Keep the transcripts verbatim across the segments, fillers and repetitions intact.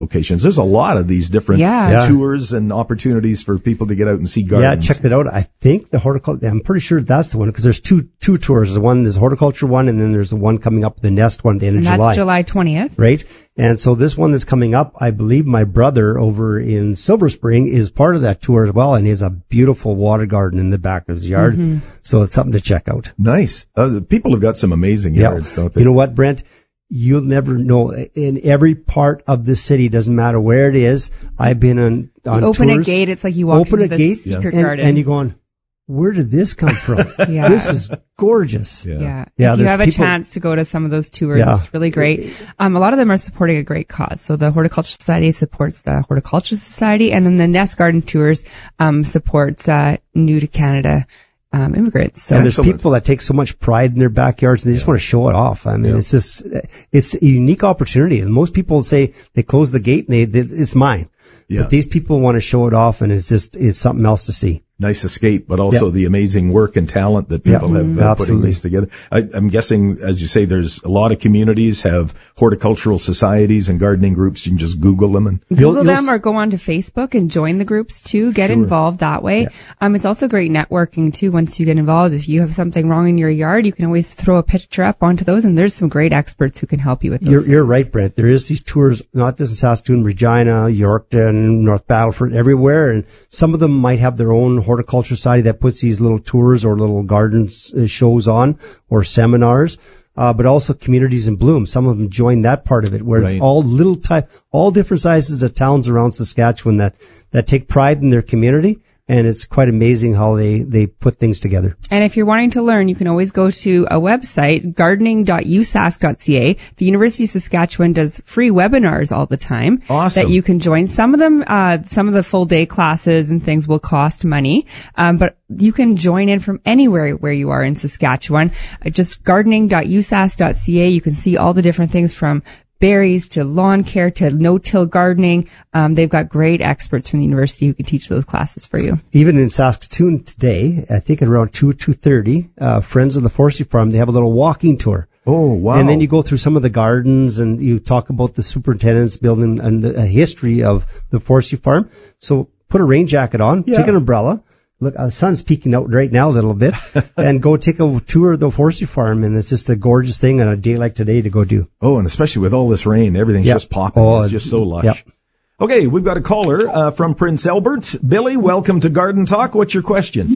locations. There's a lot of these different Yeah. Yeah. tours and opportunities for people to get out and see gardens. Yeah, check that out. I think the horticulture, I'm pretty sure that's the one because there's two, two tours. The one, there's a horticulture one and then there's the one coming up, the Nest one at the end And of that's July. July twentieth. Right? And so this one that's coming up, I believe my brother over in Silver Spring is part of that tour as well. And he has a beautiful water garden in the back of his yard. Mm-hmm. So it's something to check out. Nice. Uh, the people have got some amazing yards, don't they? You know what, Brent? You'll never know. In every part of the city, doesn't matter where it is. I've been on, on You open tours. a gate, it's like you walk Open into a the gate secret and, garden. and you're going, where did this come from? Yeah. This is gorgeous. Yeah. Yeah. Yeah, If you there's have a people- chance to go to some of those tours, Yeah. it's really great. Um, a lot of them are supporting a great cause. So the Horticulture Society supports the Horticulture Society, and then the Nest Garden Tours, um, supports, uh, new to Canada, um, immigrants. So And there's Excellent. people that take so much pride in their backyards and they just want to show it off. I mean, Yeah. it's just, it's a unique opportunity. And most people say they close the gate and they, they it's mine. Yeah. But these people want to show it off and it's just, it's something else to see. Nice escape, but also Yeah. the amazing work and talent that people Yeah. have uh, putting Absolutely. these together. I, I'm guessing, as you say, there's a lot of communities have horticultural societies and gardening groups. You can just Google them and Google You'll- you'll them s- or go on to Facebook and join the groups too. Get involved that way. Um, it's also great networking too. Once you get involved, if you have something wrong in your yard, you can always throw a picture up onto those, and there's some great experts who can help you with those. You're, you're right, Brent. There is these tours, not just in Saskatoon, Regina, Yorkton, North Battleford, everywhere. And some of them might have their own horticulture society that puts these little tours or little gardens uh, shows on or seminars. Uh, but also communities in bloom. Some of them join that part of it where Right. it's all little type, all different sizes of towns around Saskatchewan that, that take pride in their community. And it's quite amazing how they, they put things together. And if you're wanting to learn, you can always go to a website, gardening dot u sask dot c a. The University of Saskatchewan does free webinars all the time. Awesome. That you can join. Some of them, uh, some of the full day classes and things will cost money. Um, but you can join in from anywhere where you are in Saskatchewan. Uh, just gardening dot u sask dot c a. You can see all the different things from berries to lawn care to no-till gardening. Um, they've got great experts from the university who can teach those classes for you. Even in Saskatoon today, I think at around two, two thirty, uh, Friends of the Forestry Farm, they have a little walking tour. oh wow! And then you go through some of the gardens and you talk about the superintendent's building and the a history of the forestry farm. So put a rain jacket on, Yeah. take an umbrella. Look, the sun's peeking out right now a little bit and go take a tour of the forestry farm. And it's just a gorgeous thing on a day like today to go do. oh, and especially with all this rain, everything's Yep. just popping. Oh, it's just so lush. yep. Okay, we've got a caller uh, from Prince Albert. Billy, welcome to Garden Talk. What's your question?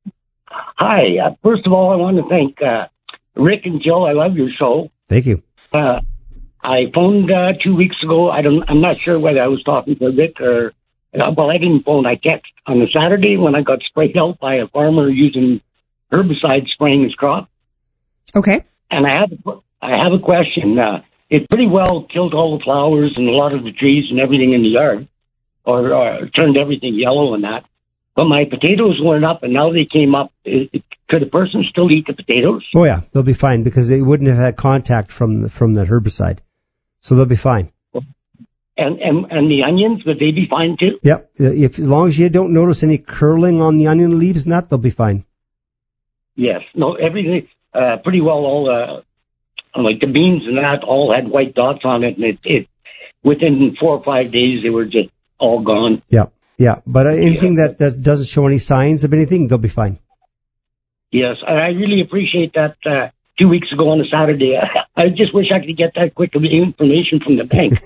Hi. Uh, first of all, I want to thank uh, Rick and Jill. I love your show. Thank you. Uh, I phoned uh, two weeks ago. I don't. I'm not sure whether I was talking to Rick or. Uh, well, I didn't phone. I texted on a Saturday when I got sprayed out by a farmer using herbicide spraying his crop. Okay. And I have a, I have a question. Uh, it pretty well killed all the flowers and a lot of the trees and everything in the yard, or, or turned everything yellow and that. But my potatoes went up, and now they came up. It, it, could a person still eat the potatoes? Oh yeah, they'll be fine because they wouldn't have had contact from the, from that herbicide. So they'll be fine. And, and and the onions, would they be fine too? Yep. If, as long as you don't notice any curling on the onion leaves and that, they'll be fine. Yes. No, everything, uh, pretty well all, uh, like the beans and that all had white dots on it, and it, it within four or five days, they were just all gone. Yeah. Yeah. But uh, anything that, that doesn't show any signs of anything, they'll be fine. Yes. And I really appreciate that, uh, two weeks ago on a Saturday. I, I just wish I could get that quick information from the bank.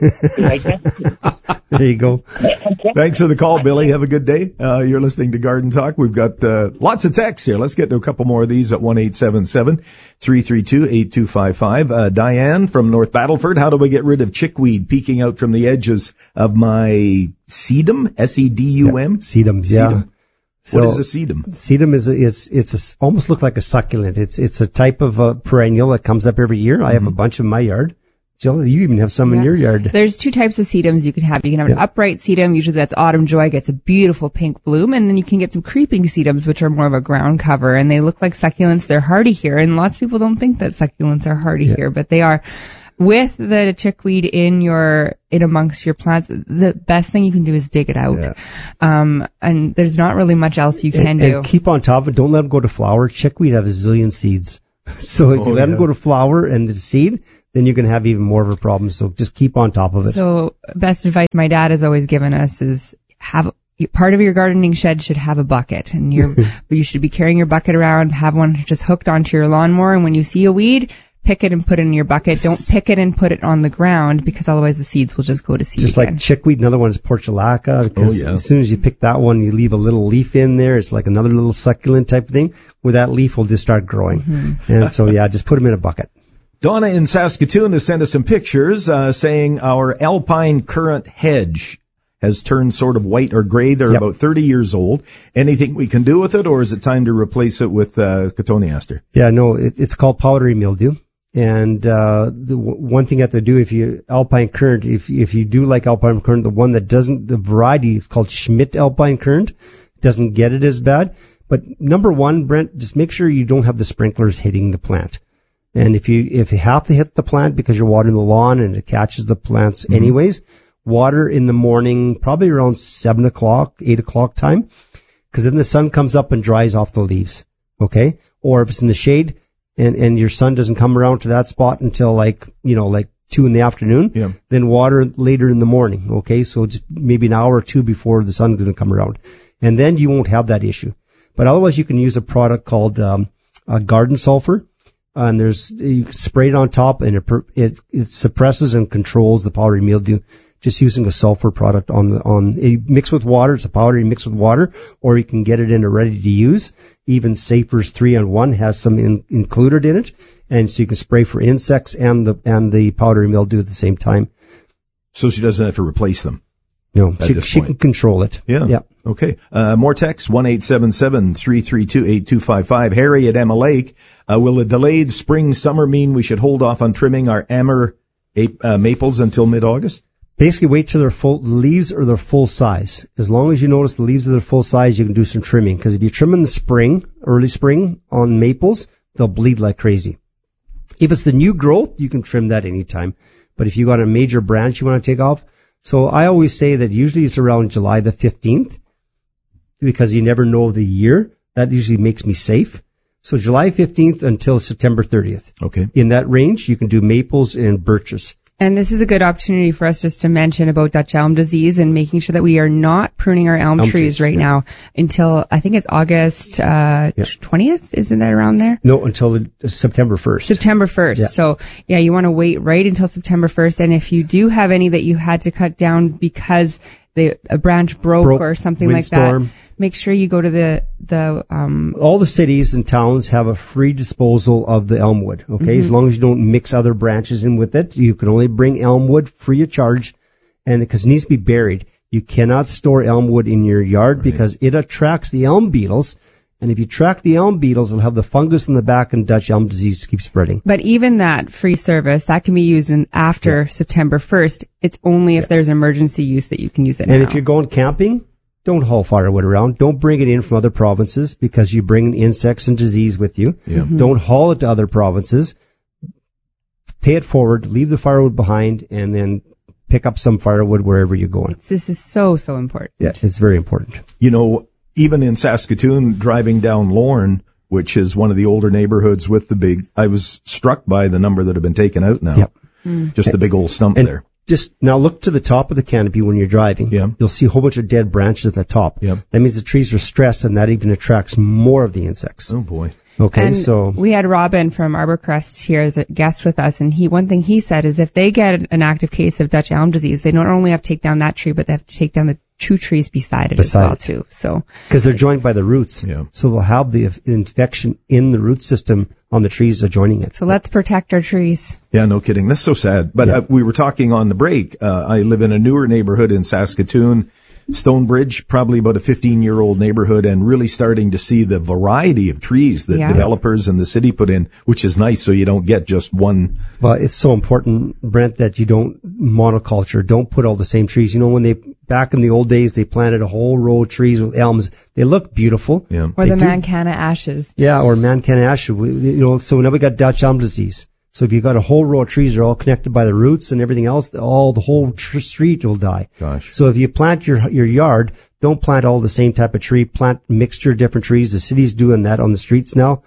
There you go. Thanks for the call, Billy. Have a good day. Uh, you're listening to Garden Talk. We've got uh, lots of texts here. Let's get to a couple more of these at one eight seven seven, three three two, eight two five five. Uh, Diane from North Battleford. How do I get rid of chickweed peeking out from the edges of my sedum? S E D U M? Sedums, yeah. Sedum. So, what is a sedum? Sedum is a, it's it's a, almost look like a succulent. It's it's a type of uh, perennial that comes up every year. I have a bunch in my yard. Jill, you even have some in Yeah. your yard. There's two types of sedums you can have. You can have an Yeah. upright sedum, usually that's autumn joy, gets a beautiful pink bloom, and then you can get some creeping sedums, which are more of a ground cover, and they look like succulents. They're hardy here, and lots of people don't think that succulents are hardy Yeah. here, but they are. With the chickweed in your, in amongst your plants, the best thing you can do is dig it out. Yeah. Um, and there's not really much else you can and, do. and keep on top of it. Don't let them go to flower. Chickweed have a zillion seeds. So if Oh, you let yeah. them go to flower and to seed, then you're going to have even more of a problem. So just keep on top of it. So best advice my dad has always given us is have part of your gardening shed should have a bucket, and you're, you should be carrying your bucket around, have one just hooked onto your lawnmower. And when you see a weed, pick it and put it in your bucket. Don't pick it and put it on the ground, because otherwise the seeds will just go to seed Just again. like chickweed, another one is portulaca. Because Oh, yeah. as soon as you pick that one, you leave a little leaf in there. It's like another little succulent type of thing, where that leaf will just start growing. Mm-hmm. And so, yeah, just put them in a bucket. Donna in Saskatoon has sent us some pictures, uh, saying our alpine currant hedge has turned sort of white or gray. They're Yep. about thirty years old. Anything we can do with it, or is it time to replace it with uh, cotoneaster? Yeah, no, it, it's called powdery mildew. And, uh, the w- one thing you have to do if you, alpine currant, if, if you do like alpine currant, the one that doesn't, the variety is called Schmidt alpine currant, doesn't get it as bad. But number one, Brent, just make sure you don't have the sprinklers hitting the plant. And if you, if you have to hit the plant because you're watering the lawn and it catches the plants Mm-hmm. anyways, water in the morning, probably around seven o'clock, eight o'clock time, because then the sun comes up and dries off the leaves. Okay. Or if it's in the shade and, and your sun doesn't come around to that spot until like, you know, like two in the afternoon, Yeah. then water later in the morning. Okay. So just maybe an hour or two before the sun doesn't come around. And then you won't have that issue. But otherwise you can use a product called, um, uh, garden sulfur. Uh, and there's, you can spray it on top and it, per- it, it suppresses and controls the powdery mildew just using a sulfur product on the, on, it mixed with water. It's a powder you mix with water, or you can get it in a ready to use. Even Safer's three on one has some in, included in it. And so you can spray for insects and the, and the powdery mildew at the same time. So she doesn't have to replace them. You know, At she, this she point. can control it. Yeah. Yeah. Okay. Uh, more text, one eight seven seven, three three two, eight two five five. Harry at Emma Lake. Uh, will a delayed spring summer mean we should hold off on trimming our Amur uh, maples until mid-August? Basically, wait till their full, the leaves are their full size. As long as you notice the leaves are their full size, you can do some trimming. Because if you trim in the spring, early spring on maples, they'll bleed like crazy. If it's the new growth, you can trim that anytime. But if you got a major branch you want to take off, so I always say that usually it's around July the fifteenth, because you never know the year. That usually makes me safe. So July fifteenth until September thirtieth. Okay. In that range, you can do maples and birches. And this is a good opportunity for us just to mention about Dutch elm disease and making sure that we are not pruning our elm, Elm trees, trees, right yeah. now until I think it's August uh Yeah. twentieth. Isn't that around there? No, until the, September first. September first. Yeah. So yeah, you want to wait right until September first. And if you do have any that you had to cut down because the, a branch broke, Broke, or something windstorm. like that, make sure you go to the, the, um, All the cities and towns have a free disposal of the elm wood. Okay. Mm-hmm. As long as you don't mix other branches in with it, you can only bring elm wood free of charge. And because it needs to be buried, you cannot store elm wood in your yard because it attracts the elm beetles. And if you track the elm beetles, it'll have the fungus in the back and Dutch elm disease keeps spreading. but even that free service, that can be used in after September first. It's only if there's emergency use that you can use it And now. if you're going camping, don't haul firewood around. Don't bring it in from other provinces because you bring insects and disease with you. Yeah. Don't haul it to other provinces. Pay it forward, leave the firewood behind, and then pick up some firewood wherever you're going. This is so, so important. Yeah, it's very important. You know, even in Saskatoon, driving down Lorne, which is one of the older neighborhoods with the big, I was struck by the number that have been taken out now. Yep. Just the big old stump And there. just now look to the top of the canopy when you're driving. Yeah. You'll see a whole bunch of dead branches at the top. Yep. That means the trees are stressed and that even attracts more of the insects. Oh boy. Okay, And so we had Robin from Arborcrest here as a guest with us, and he one thing he said is if they get an active case of Dutch elm disease, they not only have to take down that tree, but they have to take down the two trees beside it Beside as well it. too. So because they're joined by the roots. Yeah. So they'll have the infection in the root system on the trees adjoining it. so let's protect our trees. Yeah, no kidding. That's so sad. But Yeah. uh, we were talking on the break. Uh, I live in a newer neighborhood in Saskatoon, Stonebridge, probably about a fifteen-year-old neighborhood, and really starting to see the variety of trees that Yeah. developers in the city put in, which is nice so you don't get just one. Well, it's so important, Brent, that you don't monoculture. Don't put all the same trees. You know, when they, back in the old days, they planted a whole row of trees with elms. They look beautiful. Yeah. Or They the do- Mancana ashes. Yeah, or Mancana ash. We- You know, so now we got Dutch elm disease. So if you've got a whole row of trees, they're all connected by the roots and everything else, all the whole tr- street will die. Gosh. So if you plant your your yard, don't plant all the same type of tree. Plant mixture of different trees. The city's doing that on the streets now.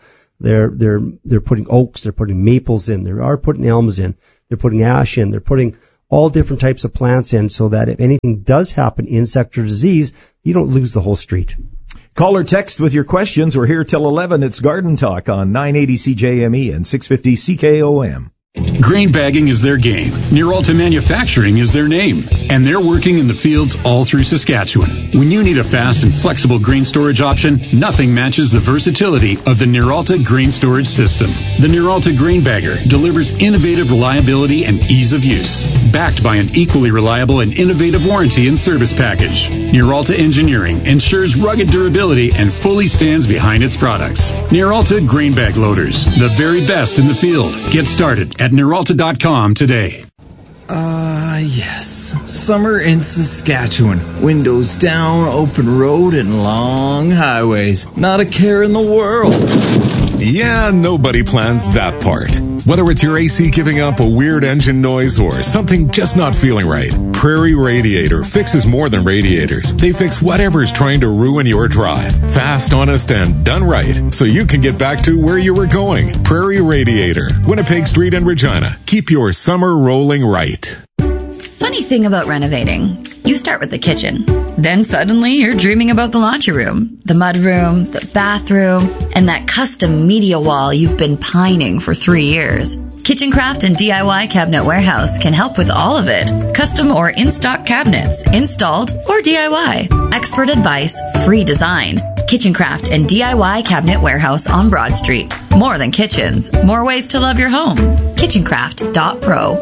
They're, they're, they're putting oaks, they're putting maples in, they are putting elms in, they're putting ash in, they're putting all different types of plants in so that if anything does happen, insect or disease, you don't lose the whole street. Call or text with your questions. We're here till eleven. It's Garden Talk on nine eighty C J M E and six fifty C K O M. Grain bagging is their game. Nearalta Manufacturing is their name. And they're working in the fields all through Saskatchewan. When you need a fast and flexible grain storage option, nothing matches the versatility of the Nearalta Grain Storage System. The Nearalta Grain Bagger delivers innovative reliability and ease of use, backed by an equally reliable and innovative warranty and service package. Nearalta Engineering ensures rugged durability and fully stands behind its products. Nearalta Grain Bag Loaders, the very best in the field. Get started at Nearalta dot com today. Ah, uh, yes. Summer in Saskatchewan. Windows down, open road, and long highways. Not a care in the world. Yeah, nobody plans that part. Whether it's your A C giving up a weird engine noise or something just not feeling right, Prairie Radiator fixes more than radiators. They fix whatever's trying to ruin your drive. Fast, honest, and done right, so you can get back to where you were going. Prairie Radiator, Winnipeg Street in Regina. Keep your summer rolling right. Funny thing about renovating. You start with the kitchen. Then suddenly you're dreaming about the laundry room, the mudroom, the bathroom, and that custom media wall you've been pining for three years. Kitchencraft and D I Y Cabinet Warehouse can help with all of it. Custom or in-stock cabinets, installed or D I Y. Expert advice, free design. Kitchencraft and D I Y Cabinet Warehouse on Broad Street. More than kitchens, more ways to love your home. kitchencraft dot pro.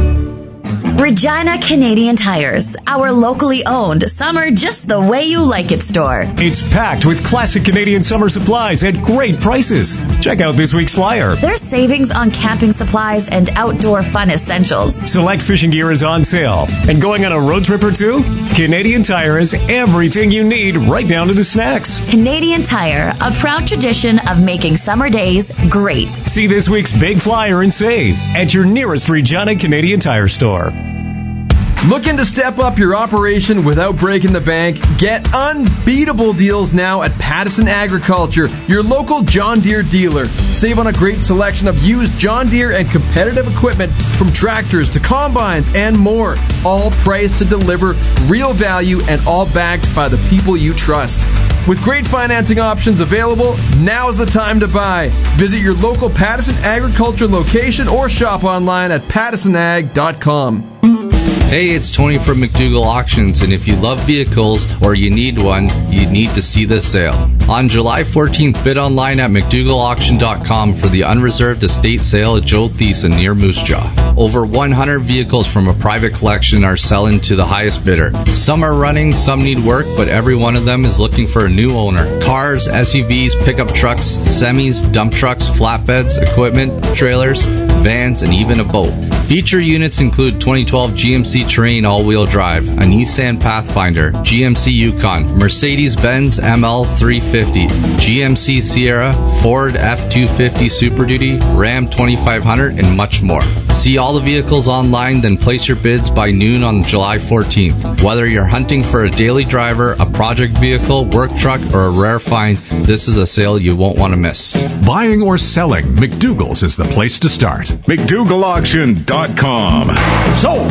Regina Canadian Tires, our locally owned summer just the way you like it store. It's packed with classic Canadian summer supplies at great prices. Check out this week's flyer. There's savings on camping supplies and outdoor fun essentials. Select fishing gear is on sale. And going on a road trip or two? Canadian Tire has everything you need, right down to the snacks. Canadian Tire, a proud tradition of making summer days great. See this week's big flyer and save at your nearest Regina Canadian Tire store. Looking to step up your operation without breaking the bank? Get unbeatable deals now at Pattison Agriculture, your local John Deere dealer. Save on a great selection of used John Deere and competitive equipment from tractors to combines and more. All priced to deliver real value and all backed by the people you trust. With great financing options available, now's the time to buy. Visit your local Pattison Agriculture location or shop online at pattison ag dot com. Hey, it's Tony from McDougall Auctions, and if you love vehicles or you need one, you need to see this sale. On July fourteenth, bid online at mcdougall auction dot com for the unreserved estate sale at Joe Thiessen near Moose Jaw. Over one hundred vehicles from a private collection are selling to the highest bidder. Some are running, some need work, but every one of them is looking for a new owner. Cars, S U Vs, pickup trucks, semis, dump trucks, flatbeds, equipment, trailers, vans, and even a boat. Feature units include twenty twelve G M C Terrain all-wheel drive, a Nissan Pathfinder, G M C Yukon, Mercedes-Benz M L three fifty, G M C Sierra, Ford F two fifty Super Duty, Ram twenty-five hundred, and much more. See all the vehicles online, then place your bids by noon on July fourteenth. Whether you're hunting for a daily driver, a project vehicle, work truck, or a rare find, this is a sale you won't want to miss. Buying or selling, McDougall's is the place to start. mcdougall auction dot com. So,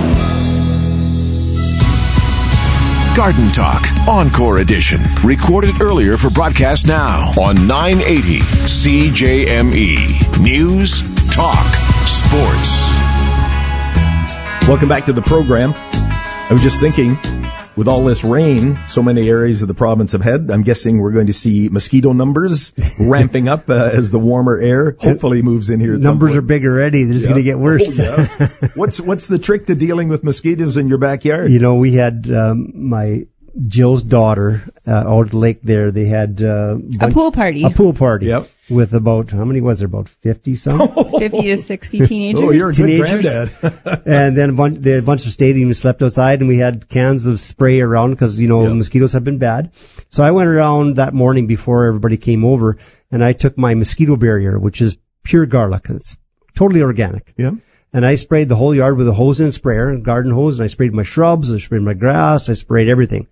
Garden Talk, Encore Edition. Recorded earlier for broadcast now on nine eighty C J M E. News, talk, sports. Welcome back to the program. I was just thinking, with all this rain, so many areas of the province have had, I'm guessing we're going to see mosquito numbers ramping up uh, as the warmer air hopefully moves in here. At numbers are big already. They're just yeah. going to get worse. Oh, yeah. What's what's the trick to dealing with mosquitoes in your backyard? You know, we had um, my Jill's daughter uh, out at the lake there. They had uh, a pool party. A pool party. Yep. With about, how many was there? About fifty some? fifty to sixty teenagers. Oh, you're a teenagers. good granddad. And then a bunch, the, a bunch of stadiums slept outside, and we had cans of spray around because, you know, yep. mosquitoes have been bad. So I went around that morning before everybody came over, and I took my mosquito barrier, which is pure garlic. It's totally organic. Yeah. And I sprayed the whole yard with a hose and sprayer, garden hose, and I sprayed my shrubs, I sprayed my grass, I sprayed everything.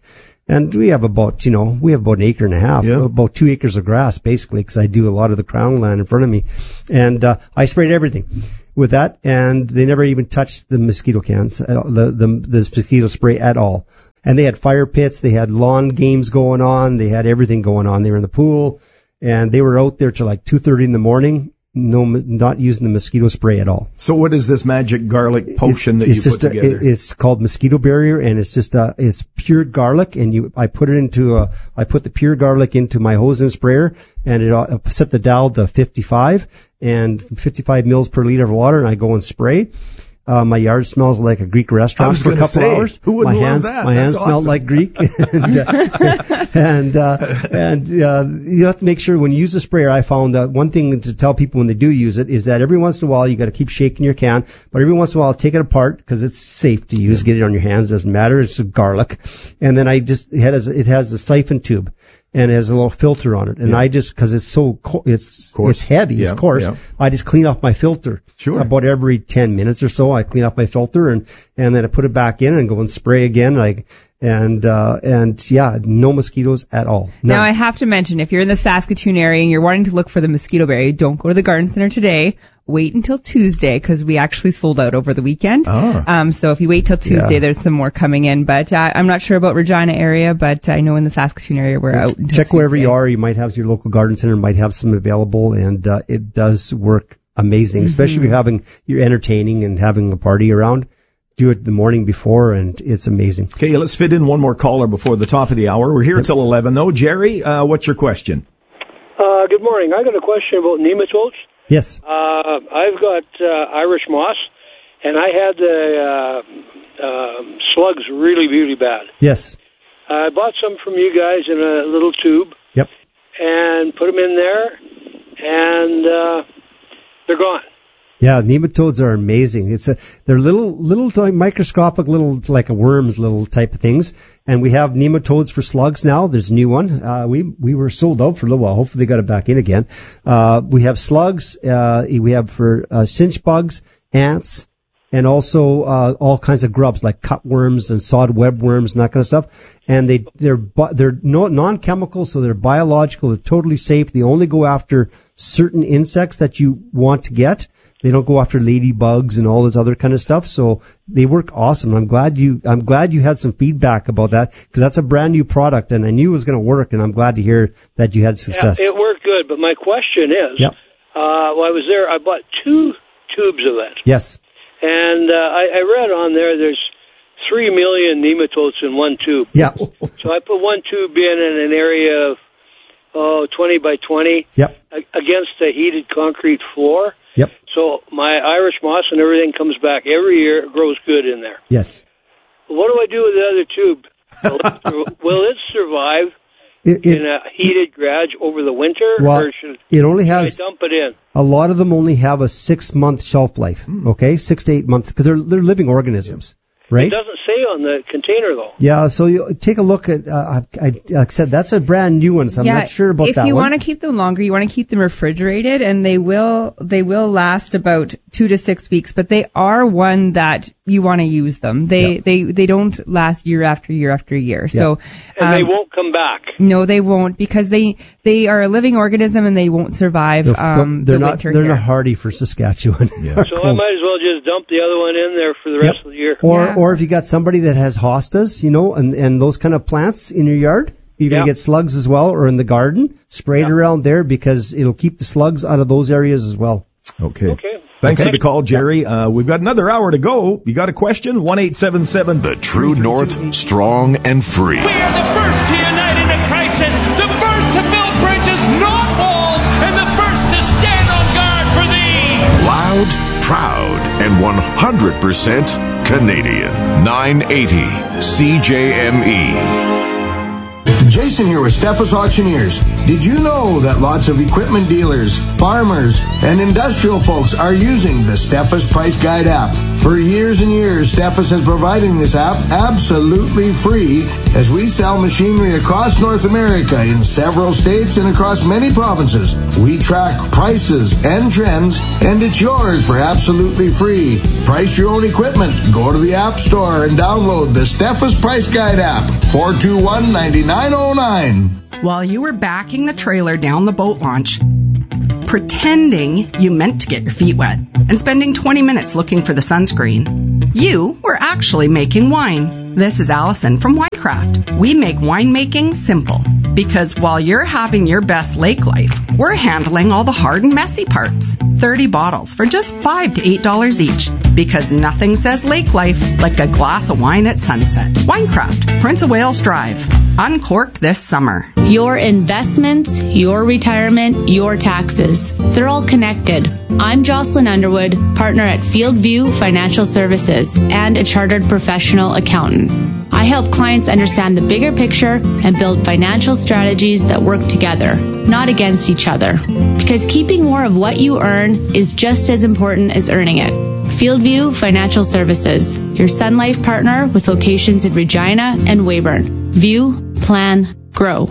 And we have about, you know, we have about an acre and a half, Yeah. about two acres of grass, basically, because I do a lot of the crown land in front of me. And uh, I sprayed everything with that, and they never even touched the mosquito cans, at all, the, the the mosquito spray at all. And they had fire pits, they had lawn games going on, they had everything going on. They were in the pool, and they were out there till like two thirty in the morning. No, not using the mosquito spray at all. So what is this magic garlic potion it's, that it's you just put a, together? it, it's called mosquito barrier, and it's just a, it's pure garlic, and you, I put it into a, I put the pure garlic into my hose and sprayer, and it, I set the dial to fifty-five, and fifty-five mils per liter of water, and I go and spray. Uh, my yard smells like a Greek restaurant for a couple say, hours. Who wouldn't my hands, love that? My That's hands smelled awesome. like Greek. and, uh, and, uh, and, uh, you have to make sure when you use a sprayer, I found that one thing to tell people when they do use it is that every once in a while you got to keep shaking your can, but every once in a while take it apart because it's safe to use. Get it on your hands. Doesn't matter. It's garlic. And then I just, it has, it has the siphon tube. And it has a little filter on it. And Yeah. I just, cause it's so, co- it's, Coarse. it's heavy, Yeah, it's coarse. yeah. I just clean off my filter. Sure. About every ten minutes or so, I clean off my filter and, and then I put it back in and go and spray again. Like, and, uh, and yeah, no mosquitoes at all. None. Now I have to mention, if you're in the Saskatoon area and you're wanting to look for the mosquito berry, don't go to the garden center today. Wait until Tuesday, because we actually sold out over the weekend. Oh. Um, so if you wait till Tuesday, Yeah. there's some more coming in. But uh, I'm not sure about Regina area, but I know in the Saskatoon area we're out until Check wherever Tuesday. you are. You might have your local garden center might have some available, and uh, it does work amazing, especially if you're having, you're entertaining and having a party around. Do it the morning before, and it's amazing. Okay, let's fit in one more caller before the top of the hour. We're here till eleven, though. Jerry, uh, what's your question? Uh, good morning. I got a question about nematodes. Yes. Uh, I've got uh, Irish moss, and I had the uh, uh, slugs really, really bad. Yes. I bought some from you guys in a little tube. Yep. And put them in there, and uh, they're gone. Yeah, nematodes are amazing. It's a, they're little, little t- microscopic, little, like a worms, little type of things. And we have nematodes for slugs now. There's a new one. Uh, we, we were sold out for a little while. Hopefully they got it back in again. Uh, we have slugs, uh, we have for, uh, cinch bugs, ants, and also, uh, all kinds of grubs like cutworms and sod web worms and that kind of stuff. And they, they're, bu- they're no, non-chemical, so they're biological. They're totally safe. They only go after certain insects that you want to get. They don't go after ladybugs and all this other kind of stuff. So they work awesome. I'm glad you, I'm glad you had some feedback about that, because that's a brand new product and I knew it was going to work, and I'm glad to hear that you had success. Yeah, it worked good, but my question is, Yep. uh, while I was there, I bought two tubes of it. Yes. And uh, I, I read on there there's three million nematodes in one tube. Yeah. So I put one tube in in an area of, oh, twenty by twenty Yep. a- against a heated concrete floor. Yep. So my Irish moss and everything comes back every year. It grows good in there. Yes. What do I do with the other tube? Will it, sur- will it survive It, it, in a heated garage over the winter, Well, or should, it only should has- I dump it in? a lot of them only have a six month shelf life. Okay. Six to eight months, because they're, they're living organisms, right? It doesn't say on the container, though. Yeah, so you take a look at, uh, I, I, like I said, that's a brand new one, so I'm Yeah, not sure about if that you one. want to keep them longer, you want to keep them refrigerated, and they will they will last about two to six weeks. But they are one that you want to use them. They Yep. they they don't last year after year after year. So And they um, won't come back. no, they won't, because they they are a living organism and they won't survive They're- um, they're the not, winter they're here. not hardy for Saskatchewan. So I might as well just dump the other one in there for the rest Yep. of the year. Or, Yeah. or if you got somebody that has hostas, you know, and, and those kind of plants in your yard, you're going to Yeah. get slugs as well, or in the garden, spray it around there, because it'll keep the slugs out of those areas as well. Okay. Okay. Thanks Okay. for the call, Jerry. Uh, we've got another hour to go. You got a question? one eight seven seven The True North, strong and free. We are the first to unite in a crisis, the first to build bridges, not walls, and the first to stand on guard for thee. Loud, proud, and one hundred percent Canadian. nine eighty C J M E. Jason here with Steffes Auctioneers. Did you know that lots of equipment dealers, farmers, and industrial folks are using the Steffes Price Guide app? For years and years, Steffes has providing this app absolutely free as we sell machinery across North America in several states and across many provinces. We track prices and trends, and it's yours for absolutely free. Price your own equipment. Go to the App Store and download the Steffes Price Guide app. four two one, nine nine zero nine. While you were backing the trailer down the boat launch, pretending you meant to get your feet wet, and spending twenty minutes looking for the sunscreen, you were actually making wine. This is Allison from Winecraft. We make winemaking simple, because while you're having your best lake life, we're handling all the hard and messy parts. thirty bottles for just five to eight dollars each, because nothing says lake life like a glass of wine at sunset. Winecraft, Prince of Wales Drive. Uncork this summer. Your investments, your retirement, your taxes. They're all connected. I'm Jocelyn Underwood, partner at Fieldview Financial Services and a chartered professional accountant. I help clients understand the bigger picture and build financial strategies that work together, not against each other. Because keeping more of what you earn is just as important as earning it. Fieldview Financial Services, your Sun Life partner with locations in Regina and Weyburn. View, plan, grow.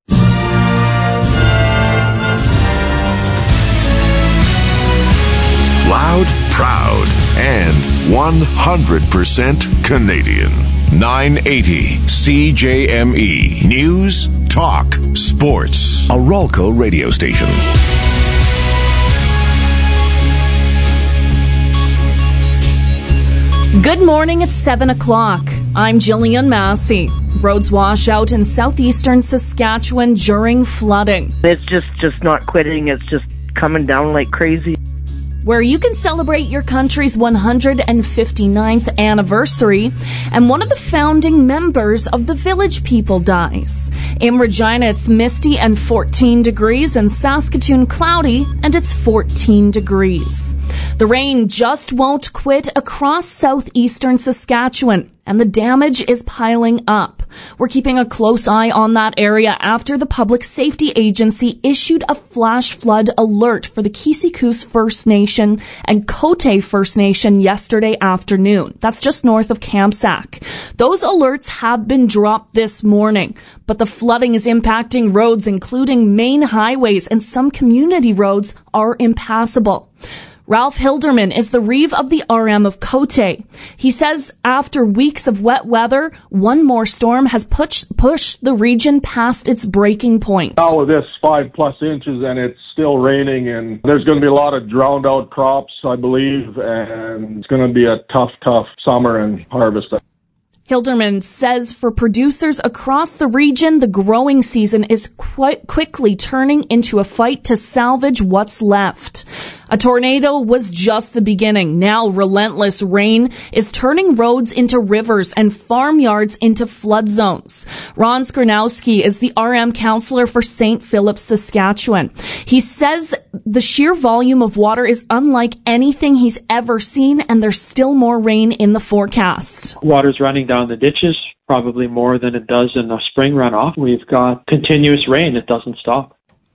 Loud, proud, and one hundred percent Canadian. nine eighty C J M E. News, talk, sports. A Rolco radio station. Good morning, it's seven o'clock. I'm Jillian Massey. Roads wash out in southeastern Saskatchewan during flooding. It's just, just not quitting. It's just coming down like crazy. Where you can celebrate your country's one hundred fifty-ninth anniversary, and one of the founding members of the Village People dies. In Regina, it's misty and fourteen degrees, and Saskatoon cloudy, and it's fourteen degrees. The rain just won't quit across southeastern Saskatchewan, and the damage is piling up. We're keeping a close eye on that area after the Public Safety Agency issued a flash flood alert for the Kisikuus First Nation and Cote First Nation yesterday afternoon. That's just north of Kamsack. Those alerts have been dropped this morning, but the flooding is impacting roads, including main highways, and some community roads are impassable. Ralph Hilderman is the Reeve of the R M of Cote. He says after weeks of wet weather, one more storm has pushed pushed the region past its breaking point. Now with this five plus inches and it's still raining, and there's going to be a lot of drowned out crops, I believe, and it's going to be a tough, tough summer and harvest. Hilderman says for producers across the region, the growing season is quite quickly turning into a fight to salvage what's left. A tornado was just the beginning. Now relentless rain is turning roads into rivers and farmyards into flood zones. Ron Skronowski is the R M counselor for Saint Philip, Saskatchewan. He says the sheer volume of water is unlike anything he's ever seen, and there's still more rain in the forecast. Water's running down the ditches, probably more than it does in the spring runoff. We've got continuous rain. It doesn't stop.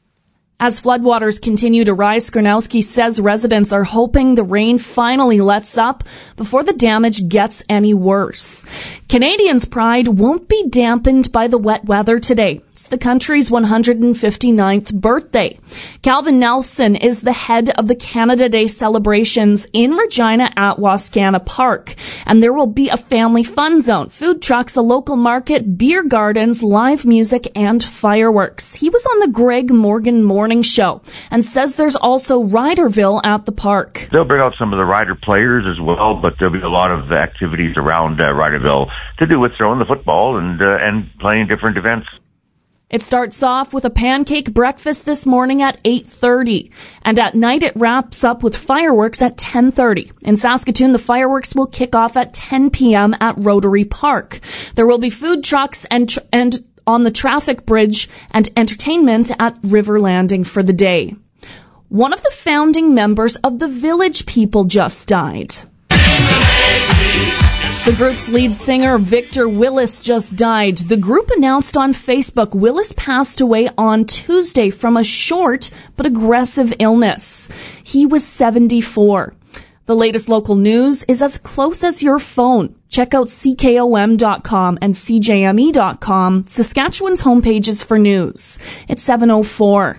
As floodwaters continue to rise, Skronowski says residents are hoping the rain finally lets up before the damage gets any worse. Canadians' pride won't be dampened by the wet weather today. It's the country's one hundred fifty-ninth birthday. Calvin Nelson is the head of the Canada Day celebrations in Regina at Wascana Park. And there will be a family fun zone, food trucks, a local market, beer gardens, live music, and fireworks. He was on the Greg Morgan Morning Show and says there's also Riderville at the park. They'll bring out some of the rider players as well, but there'll be a lot of activities around uh, Riderville to do with throwing the football and uh, and playing different events. It starts off with a pancake breakfast this morning at eight thirty, and at night it wraps up with fireworks at ten thirty. In Saskatoon, the fireworks will kick off at ten p.m. at Rotary Park. There will be food trucks and tr- and on the traffic bridge and entertainment at River Landing for the day. One of the founding members of the Village People just died. The group's lead singer, Victor Willis, just died. The group announced on Facebook Willis passed away on Tuesday from a short but aggressive illness. He was seventy-four. The latest local news is as close as your phone. Check out C K O M dot com and C J M E dot com, Saskatchewan's homepages for news. It's seven oh four.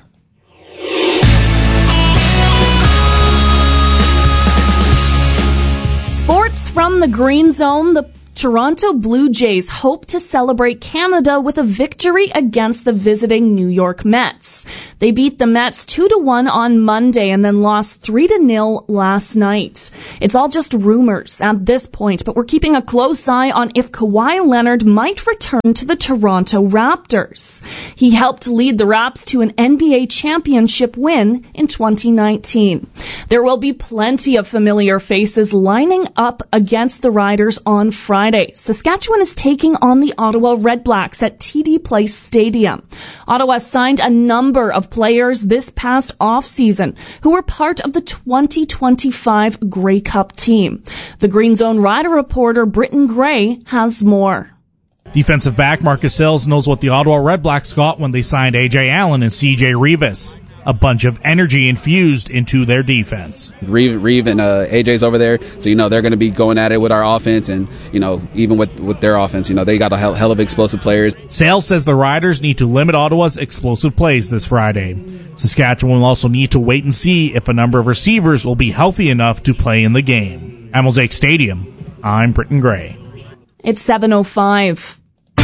Sports from the Green Zone. The Toronto Blue Jays hope to celebrate Canada with a victory against the visiting New York Mets. They beat the Mets two to one on Monday and then lost three to nil last night. It's all just rumors at this point, but we're keeping a close eye on if Kawhi Leonard might return to the Toronto Raptors. He helped lead the Raps to an N B A championship win in twenty nineteen. There will be plenty of familiar faces lining up against the Riders on Friday. Saskatchewan is taking on the Ottawa Redblacks at T D Place Stadium. Ottawa signed a number of players this past offseason who were part of the twenty twenty-five Grey Cup team. The Green Zone Rider reporter Britton Gray has more. Defensive back Marcus Sills knows what the Ottawa Redblacks got when they signed A J Allen and C J Rivas. A bunch of energy infused into their defense. Reeve, Reeve and uh, A J's over there, so, you know, they're going to be going at it with our offense, and, you know, even with, with their offense, you know, they got a hell, hell of explosive players. Sales says the Riders need to limit Ottawa's explosive plays this Friday. Saskatchewan will also need to wait and see if a number of receivers will be healthy enough to play in the game. At Mosaic Stadium, I'm Britton Gray. It's seven oh five.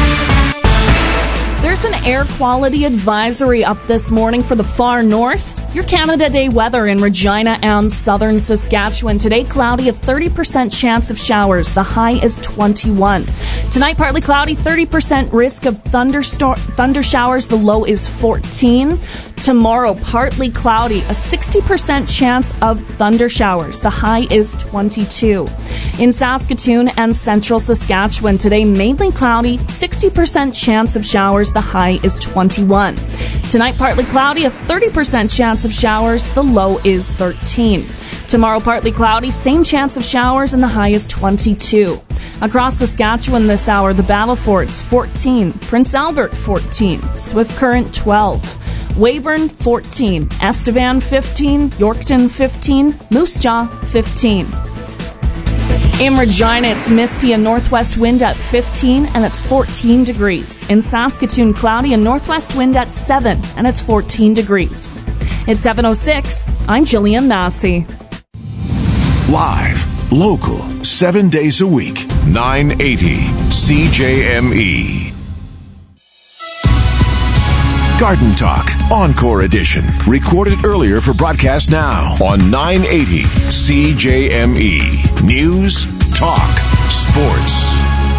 There's an air quality advisory up this morning for the far north. Your Canada Day weather in Regina and southern Saskatchewan. Today, cloudy, a thirty percent chance of showers. The high is twenty-one. Tonight, partly cloudy, thirty percent risk of thunderstorm, thunder showers. The low is fourteen. Tomorrow, partly cloudy, a sixty percent chance of thunder showers. The high is twenty-two. In Saskatoon and central Saskatchewan, today, mainly cloudy, sixty percent chance of showers. The high is twenty-one. Tonight, partly cloudy, a thirty percent chance of showers. The low is thirteen. Tomorrow, partly cloudy, same chance of showers, and the high is twenty-two. Across Saskatchewan this hour, the Battle Forts fourteen, Prince Albert fourteen, Swift Current twelve, Weyburn fourteen, Estevan fifteen, Yorkton fifteen, Moose Jaw fifteen. In Regina, it's misty and northwest wind at fifteen, and it's fourteen degrees. In Saskatoon, cloudy and northwest wind at seven, and it's fourteen degrees. It's seven oh six. I'm Jillian Massey. Live, local, seven days a week, nine eighty C J M E. Garden Talk, Encore Edition. Recorded earlier for broadcast now on nine eighty C J M E. News, talk, sports.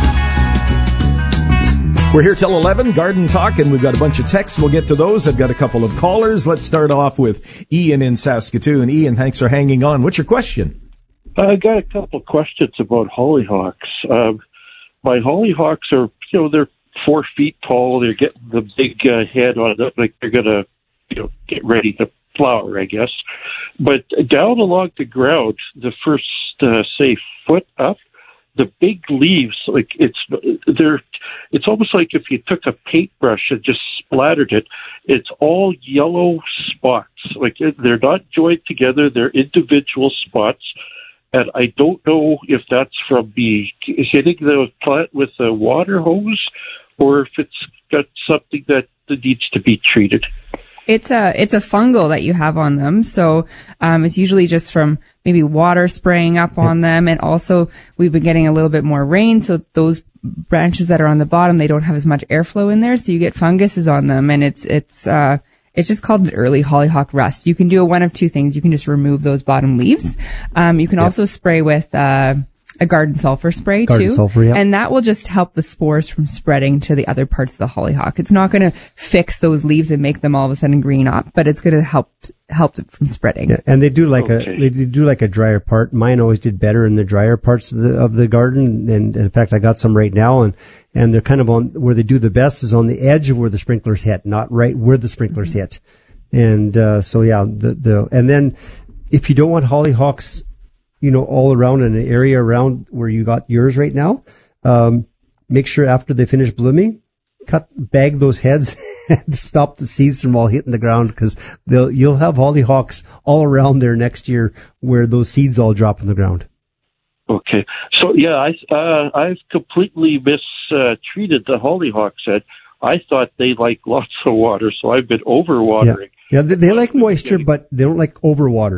We're here till eleven, Garden Talk, and we've got a bunch of texts. We'll get to those. I've got a couple of callers. Let's start off with Ian in Saskatoon. Ian, thanks for hanging on. What's your question? I got a couple of questions about hollyhocks. Um, my hollyhocks are, you know, they're four feet tall. They're getting the big uh, head on it, like they're going to, you know, get ready to flower, I guess. But down along the ground, the first, uh, say, foot up, the big leaves, like it's, they're, it's almost like if you took a paintbrush and just splattered it. It's all yellow spots. Like they're not joined together. They're individual spots. And I don't know if that's from me hitting the plant with a water hose or if it's got something that needs to be treated. It's a it's a fungal that you have on them, so um, it's usually just from maybe water spraying up on them, and also we've been getting a little bit more rain, so those branches that are on the bottom, they don't have as much airflow in there, so you get funguses on them, and it's it's uh it's just called an early hollyhock rust. You can do one of two things. You can just remove those bottom leaves. Um, you can yep. also spray with uh a garden sulfur spray garden too. Sulfur, yeah. And that will just help the spores from spreading to the other parts of the hollyhock. It's not going to fix those leaves and make them all of a sudden green up, but it's going to help help it from spreading. Yeah, and they do like okay. a they do like a drier part. Mine always did better in the drier parts of the of the garden, and in fact I got some right now, and and they're kind of on where they do the best is on the edge of where the sprinklers hit, not right where the sprinklers mm-hmm. hit. And uh so yeah, the the and then if you don't want hollyhocks, you know, all around in an area around where you got yours right now, um, make sure after they finish blooming, cut, bag those heads and stop the seeds from all hitting the ground, because they'll, you'll have hollyhocks all around there next year where those seeds all drop in the ground. Okay. So yeah, I, uh, I've completely mistreated the hollyhocks. Head. I thought they like lots of water, so I've been overwatering. Yeah, yeah they, they like moisture, but they don't like overwatering.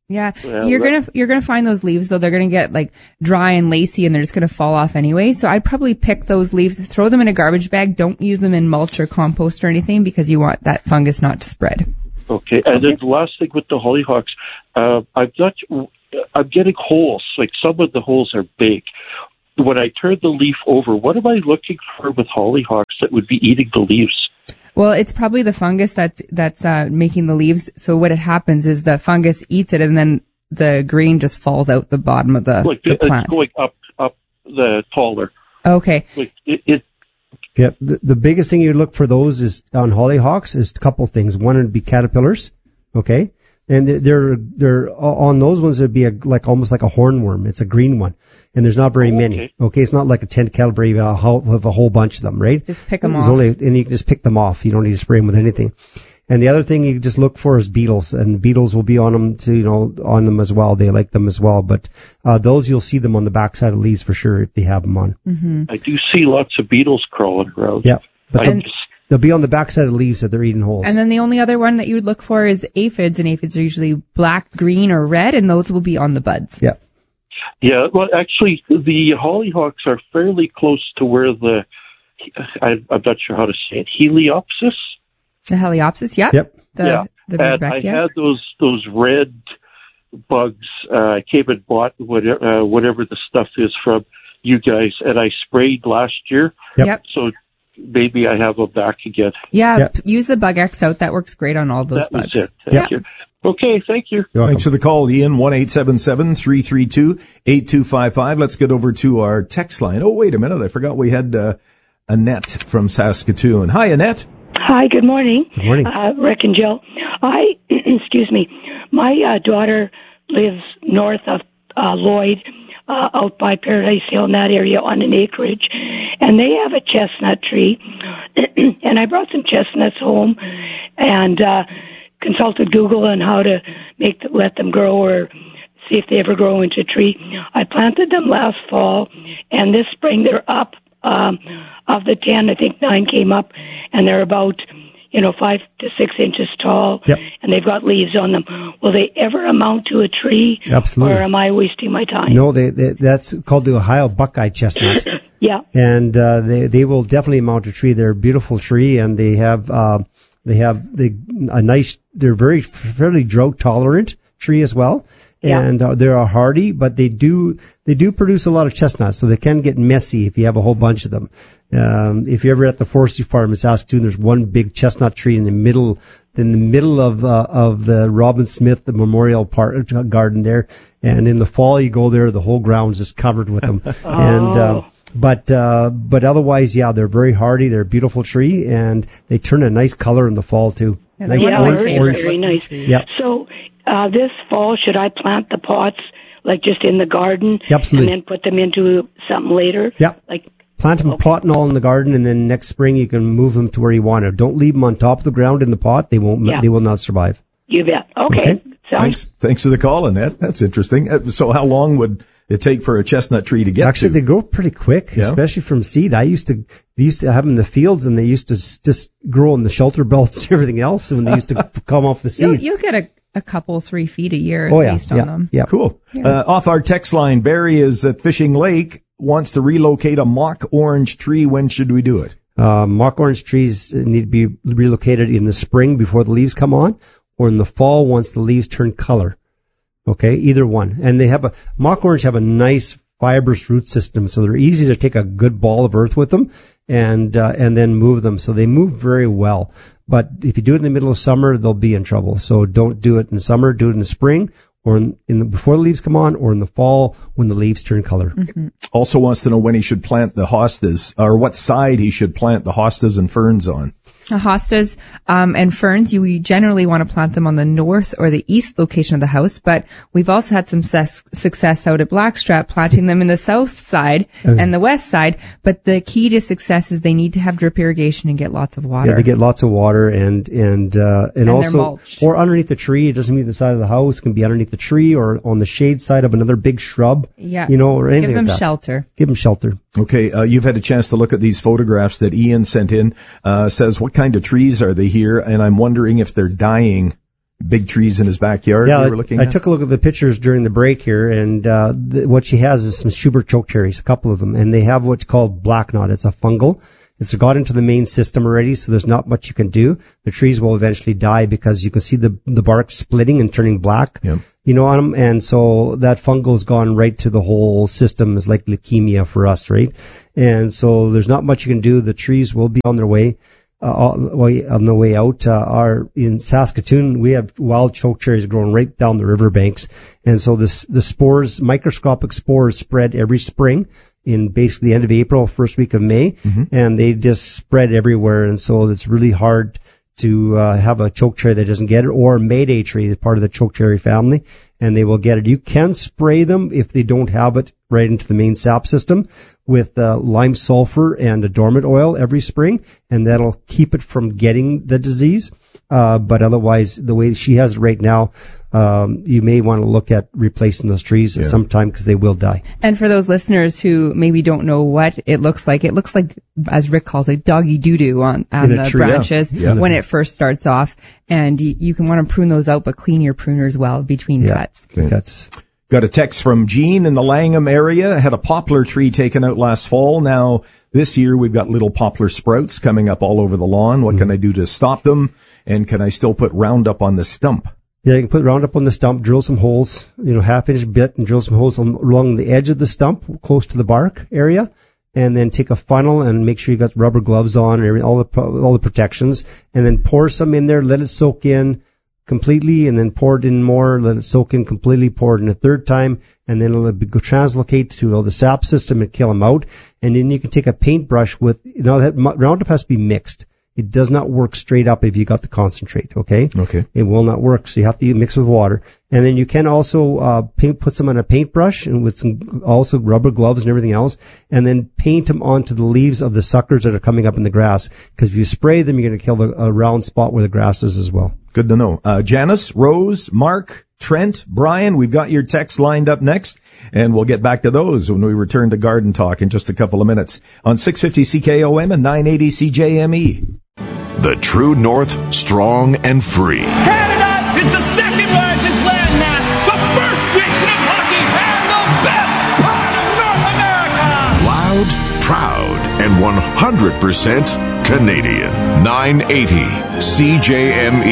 Yeah, Well, you're that- gonna you're gonna find those leaves though. They're gonna get like dry and lacy, and they're just gonna fall off anyway. So I'd probably pick those leaves, throw them in a garbage bag. Don't use them in mulch or compost or anything because you want that fungus not to spread. Okay, and then the last thing with the hollyhocks, uh, I've got, I'm getting holes. Like some of the holes are big. When I turn the leaf over, what am I looking for with hollyhocks that would be eating the leaves? Well, it's probably the fungus that's that's uh, making the leaves. So what it happens is the fungus eats it, and then the green just falls out the bottom of the, Like the it's plant. going up, up the taller. Okay. Like it, it Yeah, the, the biggest thing you look for those is on hollyhocks is a couple things. One would be caterpillars, okay, and they're they're, they're on those ones. It'd be a, like almost like a hornworm. It's a green one, and there's not very many. Okay, it's not like a tent caliber. You have a whole, have a whole bunch of them, right? Just pick them There's off. Only, and you can just pick them off. You don't need to spray them with anything. And the other thing you just look for is beetles, and beetles will be on them to, you know, on them as well. They like them as well, but uh, those you'll see them on the backside of leaves for sure if they have them on. Mm-hmm. I do see lots of beetles crawling around. Yeah, but I they'll, just- they'll be on the backside of leaves that they're eating holes. And then the only other one that you would look for is aphids, and aphids are usually black, green, or red, and those will be on the buds. Yeah. Yeah, well, actually, the hollyhocks are fairly close to where the, I, I'm not sure how to say it, Heliopsis? The Heliopsis, yep. Yep. The, yeah, the and I Rudbeckia. had those those red bugs. Uh, I came and bought whatever, uh, whatever the stuff is from you guys, and I sprayed last year. Yep. Yep. So maybe I have them back again. Yeah, Yep. p- use the Bug X out. That works great on all those That was bugs. it. Thank you. Okay, thank you. Thanks for the call, Ian. one eight seven seven, three three two, eight two five five. Let's get over to our text line. Oh, wait a minute. I forgot we had uh, Annette from Saskatoon. Hi, Annette. Hi, good morning. Good morning. Uh, Rick and Jill. I, excuse me, my uh, daughter lives north of uh, Lloyd, uh, out by Paradise Hill in that area on an acreage, and they have a chestnut tree, and I brought some chestnuts home and uh, consulted Google on how to make them, let them grow or see if they ever grow into a tree. I planted them last fall, and this spring they're up. Um, of the ten, I think nine came up, and they're about, you know, five to six inches tall, Yep. and they've got leaves on them. Will they ever amount to a tree? Absolutely. Or am I wasting my time? No, they, they, that's called the Ohio Buckeye chestnut. Yeah. And uh, they they will definitely mount a tree. They're a beautiful tree, and they have uh, they have the a nice. They're very fairly drought tolerant tree as well, Yeah. and uh, they're a hardy. But they do they do produce a lot of chestnuts, so they can get messy if you have a whole bunch of them. Um, if you're ever at the forestry farm in Saskatoon, there's one big chestnut tree in the middle, in the middle of uh, of the Robin Smith the Memorial Park Garden there. And in the fall, you go there, the whole ground's just covered with them. And uh, but uh, but otherwise, yeah, they're very hardy. They're a beautiful tree, and they turn a nice color in the fall too. Yeah, nice Yeah, orange, very, orange. very nice. Yeah. So uh, this fall, should I plant the pots like just in the garden, Absolutely. and then put them into something later? Yeah. Like Plant them pot and all in the garden, and then next spring you can move them to where you want to. Don't leave them on top of the ground in the pot; they won't. Yeah. They will not survive. you bet. Okay. Okay. Sounds Thanks, thanks for the call, Annette. That's interesting. Uh, So how long would it take for a chestnut tree to get Actually, to? they grow pretty quick, Yeah. especially from seed. I used to, they used to have them in the fields, and they used to s- just grow in the shelter belts and everything else when they used to come off the You'll, seed. you'll get a, a couple, three feet a year at Oh, yeah, least on yeah, them. yeah. Cool. Uh, off our text line, Barry is at Fishing Lake, wants to relocate a mock orange tree. When should we do it? Uh, mock orange trees need to be relocated in the spring before the leaves come on, or in the fall once the leaves turn color. Okay, either one. And they have a, mock orange have a nice fibrous root system, so they're easy to take a good ball of earth with them and, uh, and then move them. So they move very well. But if you do it in the middle of summer, they'll be in trouble. So don't do it in summer, do it in the spring, or in, in the, before the leaves come on, or in the fall when the leaves turn color. Also wants to know when he should plant the hostas, or what side he should plant the hostas and ferns on. Uh, hostas um, and ferns, you generally want to plant them on the north or the east location of the house, but we've also had some ses- success out at Blackstrap planting them in the south side and the west side. But the key to success is they need to have drip irrigation and get lots of water. Yeah, they get lots of water and and uh, and, And they're also mulched. or underneath the tree. It doesn't mean the side of the house. It can be underneath the tree or on the shade side of another big shrub. Yeah. you know, or anything Give them like that. shelter. Give them shelter. Okay, uh, you've had a chance to look at these photographs that Ian sent in. Uh, says, what kind of trees are they here? And I'm wondering if they're dying big trees in his backyard. Yeah, we were looking I at? took a look at the pictures during the break here, and uh, th- what she has is some Schubert chokecherries, a couple of them, and they have what's called black knot. It's a fungal. It's got into the main system already, so there's not much you can do. The trees will eventually die because you can see the the bark splitting and turning black, yep. you know, on them. And so that fungal's gone right to the whole system. Is like leukemia for us, right? And so there's not much you can do. The trees will be on their way. Uh, on the way out, uh, are in Saskatoon, we have wild chokecherries growing right down the riverbanks. And so this, the spores, microscopic spores spread every spring in basically the end of April, first week of May. Mm-hmm. And they just spread everywhere. And so it's really hard to, uh, have a chokecherry that doesn't get it, or Mayday tree is part of the chokecherry family, and they will get it. You can spray them if they don't have it right into the main sap system with uh, lime sulfur and a dormant oil every spring, and that'll keep it from getting the disease. Uh, but otherwise, the way she has it right now, um, you may want to look at replacing those trees yeah. at some time because they will die. And for those listeners who maybe don't know what it looks like, it looks like, as Rick calls it, doggy doo-doo on, on the tree, branches yeah. Yeah. when it first starts off. And you, you can want to prune those out, but clean your pruners well between yeah. cuts. Cuts. Got a text from Gene in the Langham area. Had a poplar tree taken out last fall. Now, this year, we've got little poplar sprouts coming up all over the lawn. What mm-hmm. can I do to stop them? And can I still put Roundup on the stump? Yeah, you can put Roundup on the stump, drill some holes, you know, half inch bit, and drill some holes along the edge of the stump, close to the bark area. And then take a funnel and make sure you got rubber gloves on and all the, all the protections. And then pour some in there, let it soak in completely, and then pour it in more, let it soak in completely, pour it in a third time, and then it'll be, go translocate to all the sap system and kill them out. And then you can take a paintbrush with, you know, that Roundup has to be mixed. It does not work straight up if you got the concentrate, okay? Okay. It will not work, so you have to mix with water. And then you can also uh paint, put some on a paintbrush and with some also rubber gloves and everything else, and then paint them onto the leaves of the suckers that are coming up in the grass. Because if you spray them, you're going to kill the a round spot where the grass is as well. Good to know. Uh Janice, Rose, Mark, Trent, Brian, we've got your texts lined up next, and we'll get back to those when we return to Garden Talk in just a couple of minutes on six fifty C K O M and nine eighty C J M E. The True North, strong and free. Canada is the second largest landmass, the first nation of hockey, and the best part of North America. Loud, proud, and one hundred percent Canadian. nine eighty C J M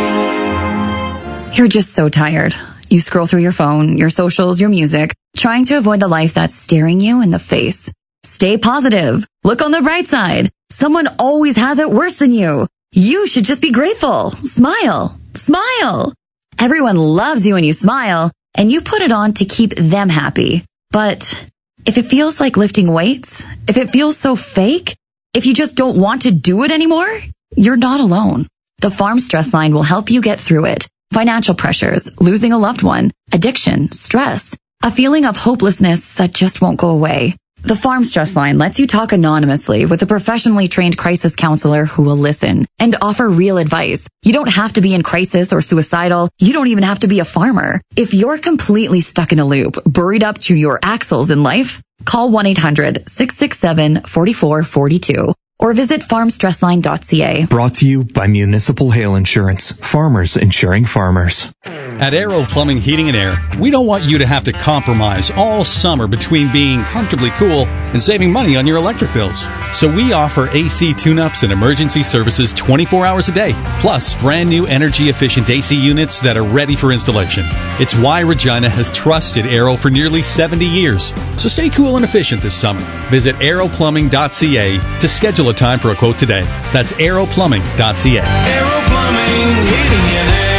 E. You're just so tired. You scroll through your phone, your socials, your music, trying to avoid the life that's staring you in the face. Stay positive. Look on the bright side. Someone always has it worse than you. You should just be grateful. Smile. Smile. Everyone loves you when you smile, and you put it on to keep them happy. But if it feels like lifting weights, if it feels so fake, if you just don't want to do it anymore, you're not alone. The Farm Stress Line will help you get through it. Financial pressures, losing a loved one, addiction, stress, a feeling of hopelessness that just won't go away. The Farm Stress Line lets you talk anonymously with a professionally trained crisis counselor who will listen and offer real advice. You don't have to be in crisis or suicidal. You don't even have to be a farmer. If you're completely stuck in a loop, buried up to your axles in life, call one eight hundred six six seven four four four two or visit farm stress line dot c a. Brought to you by Municipal Hail Insurance. Farmers insuring farmers. At Aero Plumbing, Heating and Air, we don't want you to have to compromise all summer between being comfortably cool and saving money on your electric bills. So we offer A C tune-ups and emergency services twenty-four hours a day, plus brand new energy-efficient A C units that are ready for installation. It's why Regina has trusted Aero for nearly seventy years. So stay cool and efficient this summer. Visit aero plumbing dot c a to schedule a time for a quote today. That's aero plumbing dot c a. Aero Plumbing, Heating and Air.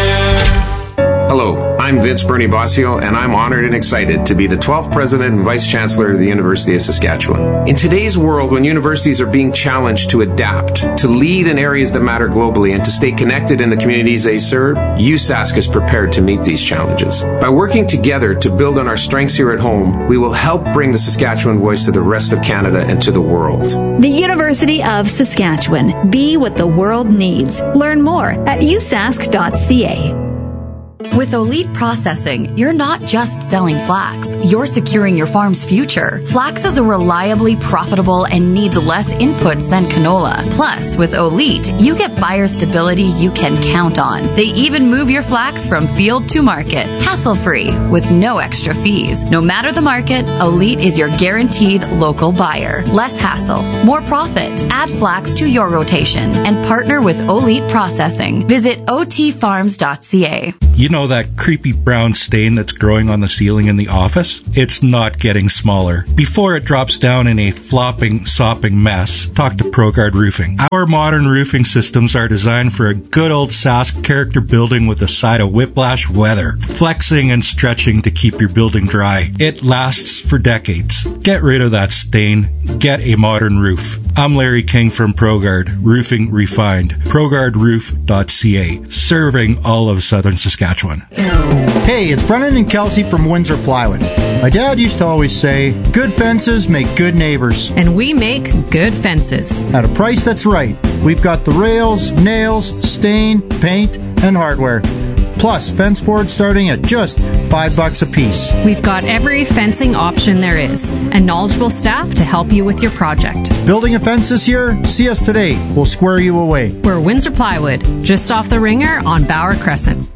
Hello, I'm Vince Bernie Bossio, and I'm honored and excited to be the twelfth President and Vice Chancellor of the University of Saskatchewan. In today's world, when universities are being challenged to adapt, to lead in areas that matter globally, and to stay connected in the communities they serve, U S A S C is prepared to meet these challenges. By working together to build on our strengths here at home, we will help bring the Saskatchewan voice to the rest of Canada and to the world. The University of Saskatchewan. Be what the world needs. Learn more at u s a s c dot c a. With Elite Processing, you're not just selling flax, you're securing your farm's future. Flax is a reliably profitable and needs less inputs than canola. Plus, with Elite, you get buyer stability you can count on. They even move your flax from field to market, hassle-free, with no extra fees. No matter the market, Elite is your guaranteed local buyer. Less hassle, more profit. Add flax to your rotation and partner with Elite Processing. Visit o t farms dot c a. You know that creepy brown stain that's growing on the ceiling in the office? It's not getting smaller. Before it drops down in a flopping, sopping mess, talk to ProGuard Roofing. Our modern roofing systems are designed for a good old Sask character building with a side of whiplash weather, flexing and stretching to keep your building dry. It lasts for decades. Get rid of that stain. Get a modern roof. I'm Larry King from ProGuard, Roofing Refined. pro guard roof dot c a, serving all of southern Saskatchewan. Hey, it's Brennan and Kelsey from Windsor Plywood. My dad used to always say, good fences make good neighbors. And we make good fences. At a price that's right. We've got the rails, nails, stain, paint, and hardware. Plus, fence boards starting at just five bucks a piece. We've got every fencing option there is, and knowledgeable staff to help you with your project. Building a fence this year? See us today. We'll square you away. We're Windsor Plywood, just off the Ringer on Bauer Crescent.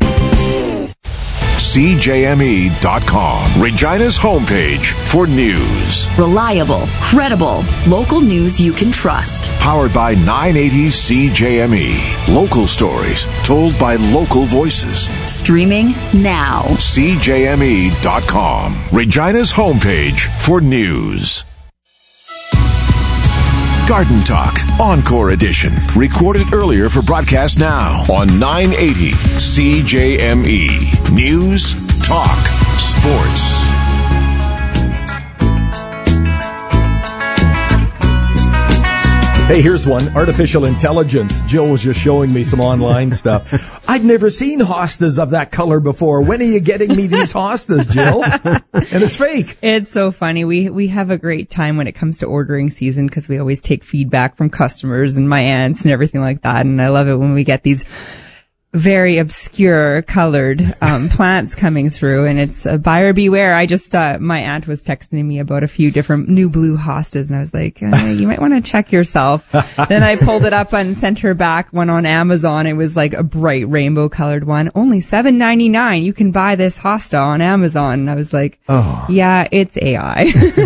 C J M E dot com, Regina's homepage for news. Reliable, credible, local news you can trust. Powered by nine eighty C J M E. Local stories told by local voices. Streaming now. C J M E dot com, Regina's homepage for news. Garden Talk, Encore Edition. Recorded earlier for broadcast now on nine eighty C J M E. News, talk, sports. Hey, here's one. Artificial intelligence. Jill was just showing me some online stuff. I'd never seen hostas of that color before. When are you getting me these hostas, Jill? And it's fake. It's so funny. We we have a great time when it comes to ordering season because we always take feedback from customers and my aunts and everything like that. And I love it when we get these very obscure colored um plants coming through, and it's a buyer beware. I just uh my aunt was texting me about a few different new blue hostas, and I was like, uh, you might want to check yourself. Then I pulled it up and sent her back one on Amazon. It was like a bright rainbow colored one, only seven ninety-nine. You can buy this hosta on Amazon. And I was like, oh yeah, it's A I.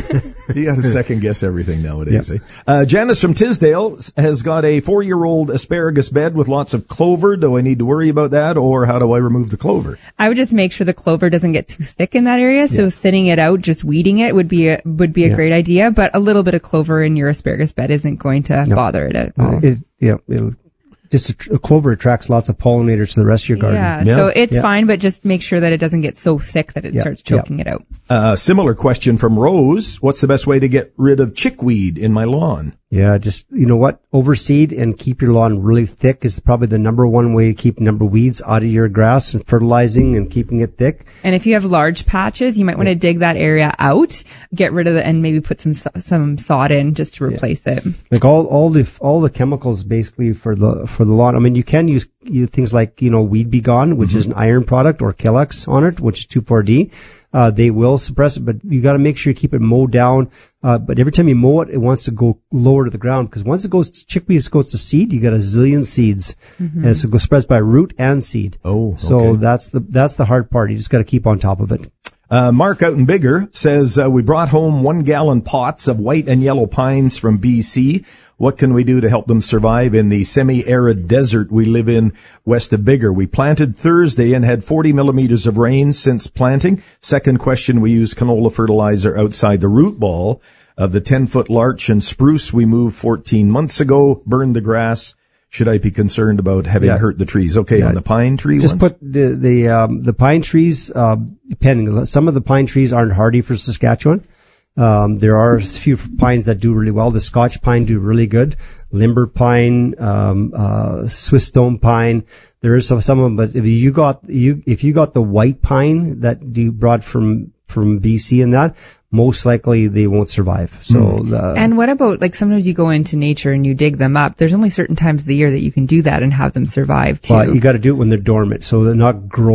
You got to second guess everything nowadays. Yep. Eh? Uh, Janice from Tisdale has got a four-year-old asparagus bed with lots of clover. Do I need to worry about that, or how do I remove the clover? I would just make sure the clover doesn't get too thick in that area. So yeah. thinning it out, just weeding it would be a, would be a yeah. great idea. But a little bit of clover in your asparagus bed isn't going to no. bother it at all. It, yeah, it'll just a clover attracts lots of pollinators to the rest of your garden. Yeah, yeah. so it's yeah. fine, but just make sure that it doesn't get so thick that it yeah. starts choking yeah. it out. Uh, similar question from Rose. What's the best way to get rid of chickweed in my lawn? Yeah, just, you know what, overseed and keep your lawn really thick is probably the number one way to keep number weeds out of your grass, and fertilizing and keeping it thick. And if you have large patches, you might want to dig that area out, get rid of it, and maybe put some some sod in just to replace yeah. it. Like all all the all the chemicals basically for the for the lawn. I mean, you can use you, things like, you know, Weed Be Gone, which mm-hmm. is an iron product, or Killex on it, which is two four D. Uh, they will suppress it, but you got to make sure you keep it mowed down. Uh, but every time you mow it, it wants to go lower to the ground, because once it goes to chickpeas, goes to seed, you got a zillion seeds, mm-hmm. and so it goes spreads by root and seed. Oh, okay. So that's the that's the hard part. You just got to keep on top of it. Uh, Mark out in Bigger says, uh, we brought home one gallon pots of white and yellow pines from B C. What can we do to help them survive in the semi-arid desert we live in west of Bigger? We planted Thursday and had forty millimeters of rain since planting. Second question, we use canola fertilizer outside the root ball of the ten-foot larch and spruce we moved fourteen months ago, burned the grass. Should I be concerned about having yeah. hurt the trees? Okay, yeah. on the pine tree Just ones? put the, the, um, the pine trees, uh, depending, some of the pine trees aren't hardy for Saskatchewan. Um, there are a few pines that do really well. The Scotch pine do really good. Limber pine, um, uh, Swiss stone pine. There is some, some of them, but if you got, you, if you got the white pine that you brought from, from B C and that, most likely they won't survive. So, mm. uh, and what about, like, sometimes you go into nature and you dig them up. There's only certain times of the year that you can do that and have them survive too. Well, you got to do it when they're dormant, so they're not growing.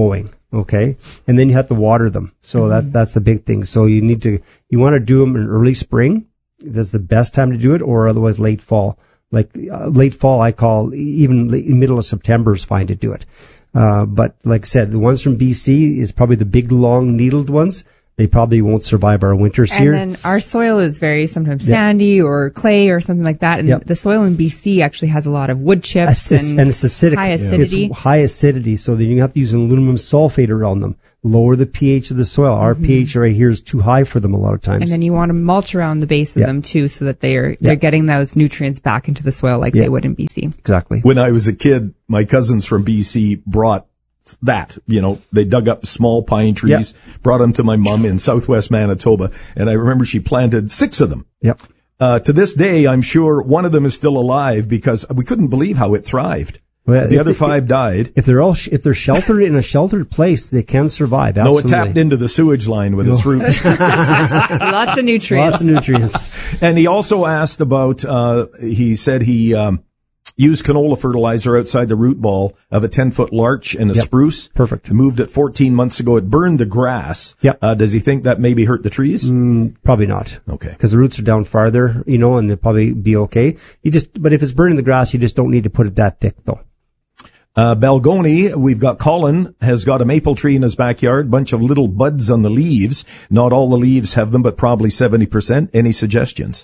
Okay. And then you have to water them. So mm-hmm. that's, that's the big thing. So you need to, you want to do them in early spring. That's the best time to do it, or otherwise late fall. Like, uh, late fall, I call even late, middle of September is fine to do it. Uh, but like I said, the ones from B C is probably the big, long needled ones. They probably won't survive our winters and here. And then our soil is very sometimes yep. sandy or clay or something like that. And yep. the soil in B C actually has a lot of wood chips Acis- and, and it's acidic. high acidity. It's high acidity, so then you have to use aluminum sulfate around them. Lower the pH of the soil. Our mm-hmm. pH right here is too high for them a lot of times. And then you want to mulch around the base of yep. them too, so that they're they're yep. getting those nutrients back into the soil like yep. they would in B C. Exactly. When I was a kid, my cousins from B C brought that, you know, they dug up small pine trees, yep. brought them to my mom in southwest Manitoba, and I remember she planted six of them. Yep. Uh, to this day, I'm sure one of them is still alive because we couldn't believe how it thrived. Well, the other they, five died. If they're all, sh- if they're sheltered in a sheltered place, they can survive. Absolutely. No, it tapped into the sewage line with no. its roots. Lots of nutrients. Lots of nutrients. And he also asked about, uh, he said he, um, used canola fertilizer outside the root ball of a ten-foot larch and a yep. spruce. Perfect. Moved it fourteen months ago. It burned the grass. Yep. Uh, does he think that maybe hurt the trees? Mm, probably not. Okay. Because the roots are down farther, you know, and they'll probably be okay. You just, but if it's burning the grass, you just don't need to put it that thick, though. Uh, Balgony, we've got Colin has got a maple tree in his backyard, bunch of little buds on the leaves. Not all the leaves have them, but probably seventy percent. Any suggestions?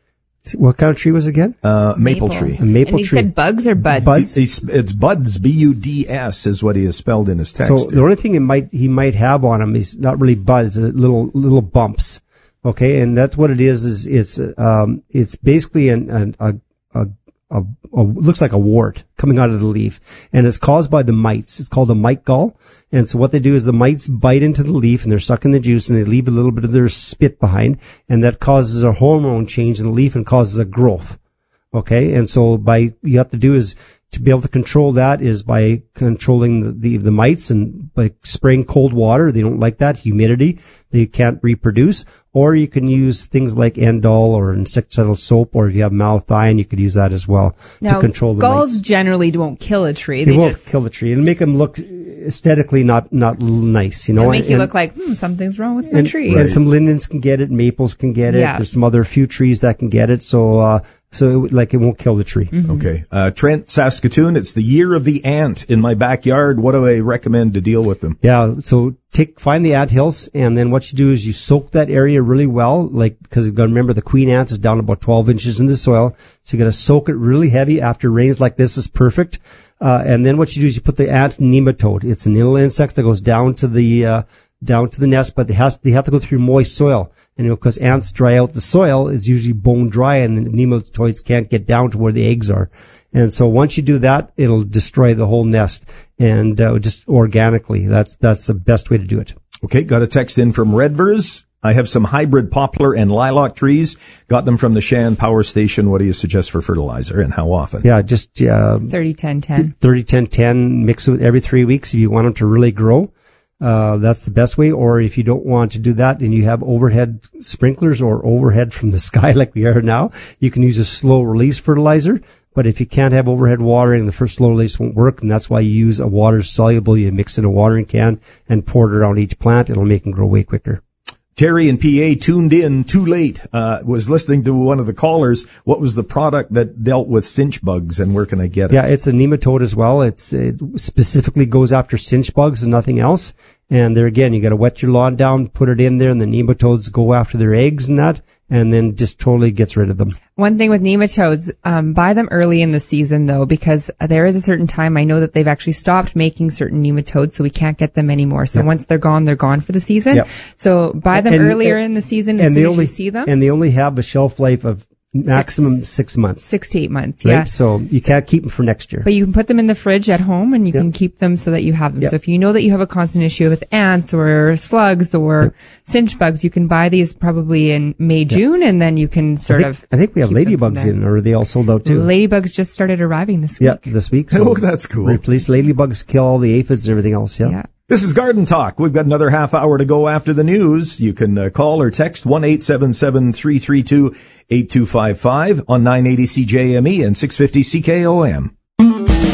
What kind of tree was it again? Uh, maple, maple tree. A maple and he tree. said bugs or buds? Buds. It's, it's buds, B U D S is what he has spelled in his text. So the only thing it might, he might have on him is not really buds, uh, little, little bumps. Okay. And that's what it is, is it's, um, it's basically an, an a, a, a, a, looks like a wart coming out of the leaf, and it's caused by the mites. It's called a mite gall. And so what they do is the mites bite into the leaf and they're sucking the juice and they leave a little bit of their spit behind, and that causes a hormone change in the leaf and causes a growth. Okay. And so by, you have to do is to be able to control that is by controlling the, the, the mites and by spraying cold water. They don't like that. Humidity. They can't reproduce. Or you can use things like Endol or insecticidal soap, or if you have malathion, you could use that as well now, to control the galls mites. Generally won't kill a tree. They, they won't just kill the tree. It'll make them look aesthetically not, not nice, you know. It'll make and, you look like, hmm, something's wrong with my and, tree. Right. And some lindens can get it, maples can get it. Yeah. There's some other few trees that can get it. So, uh, so it, like it won't kill the tree. Mm-hmm. Okay. Uh, Trent, Saskatoon, it's the year of the ant in my backyard. What do I recommend to deal with them? Yeah. So take, find the ant hills, and then what you do is you soak that area really well, like, cause you gotta remember the queen ant is down about twelve inches in the soil. So you gotta soak it really heavy after rains like this is perfect. Uh, and then what you do is you put the ant nematode. It's an little insect that goes down to the, uh, down to the nest, but they has, they have to go through moist soil. And, you know, cause ants dry out the soil, it's usually bone dry and the nematodes can't get down to where the eggs are. And so once you do that, it'll destroy the whole nest, and, uh, just organically. That's, that's the best way to do it. Okay. Got a text in from Redvers. I have some hybrid poplar and lilac trees. Got them from the Shan Power Station. What do you suggest for fertilizer and how often? Yeah, just, uh, thirty ten ten. thirty ten ten, mix it every three weeks if you want them to really grow. Uh, that's the best way. Or if you don't want to do that and you have overhead sprinklers or overhead from the sky like we are now, you can use a slow release fertilizer. But if you can't have overhead watering, the first slow release won't work, and that's why you use a water soluble. You mix in a watering can and pour it around each plant. It'll make them grow way quicker. Terry in P A tuned in too late, uh, was listening to one of the callers. What was the product that dealt with cinch bugs, and where can I get it? Yeah, it's a nematode as well. It's, it specifically goes after cinch bugs and nothing else. And there again, you gotta wet your lawn down, put it in there, and the nematodes go after their eggs and that, and then just totally gets rid of them. One thing with nematodes, um, buy them early in the season though, because there is a certain time I know that they've actually stopped making certain nematodes, so we can't get them anymore. So yep. once they're gone, they're gone for the season. Yep. So buy them and, earlier and, in the season as soon only, as you see them. And they only have a shelf life of maximum six, six months. Six to eight months, right? yeah. So you can't keep them for next year. But you can put them in the fridge at home and you yep. can keep them so that you have them. Yep. So if you know that you have a constant issue with ants or slugs or yep. cinch bugs, you can buy these probably in May, yep. June, and then you can sort I think, of. I think we have ladybugs in, or are they all sold out too? Ladybugs just started arriving this week. Yeah, this week. So oh, that's cool. Replace ladybugs, kill all the aphids and everything else. Yeah. yeah. This is Garden Talk. We've got another half hour to go after the news. You can uh, call or text one eight seven seven, three three two, eight two five five on nine eighty C J M E and six fifty C K O M.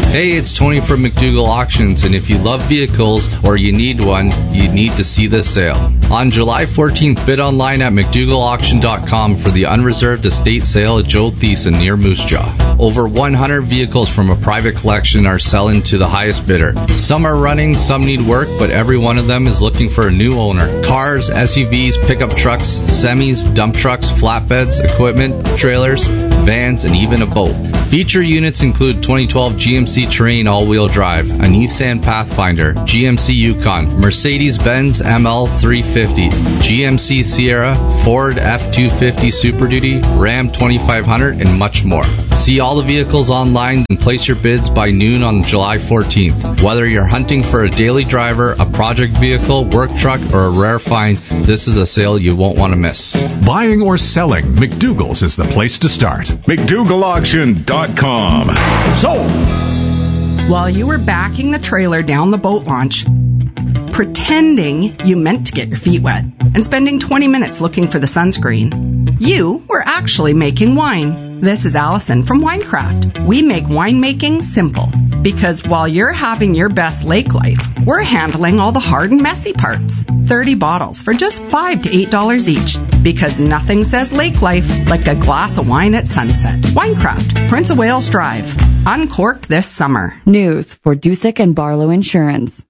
Hey, it's Tony from McDougall Auctions, and if you love vehicles or you need one, you need to see this sale. On July fourteenth, bid online at McDougall Auction dot com for the unreserved estate sale at Joel Thiessen near Moose Jaw. Over one hundred vehicles from a private collection are selling to the highest bidder. Some are running, some need work, but every one of them is looking for a new owner. Cars, S U Vs, pickup trucks, semis, dump trucks, flatbeds, equipment, trailers, vans, and even a boat. Feature units include twenty twelve G M C Terrain all-wheel drive, a Nissan Pathfinder, G M C Yukon, Mercedes-Benz M L three fifty, G M C Sierra, Ford F two fifty Super Duty, Ram twenty-five hundred, and much more. See all the vehicles online and place your bids by noon on July fourteenth. Whether you're hunting for a daily driver, a project vehicle, work truck, or a rare find, this is a sale you won't want to miss. Buying or selling, McDougall's is the place to start. McDougall Auction dot com. Sold! While you were backing the trailer down the boat launch, pretending you meant to get your feet wet, and spending twenty minutes looking for the sunscreen, you were actually making wine. This is Allison from Winecraft. We make winemaking simple, because while you're having your best lake life, we're handling all the hard and messy parts. thirty bottles for just five to eight dollars each, because nothing says lake life like a glass of wine at sunset. Winecraft, Prince of Wales Drive. Uncork this summer. News for Dusick and Barlow Insurance.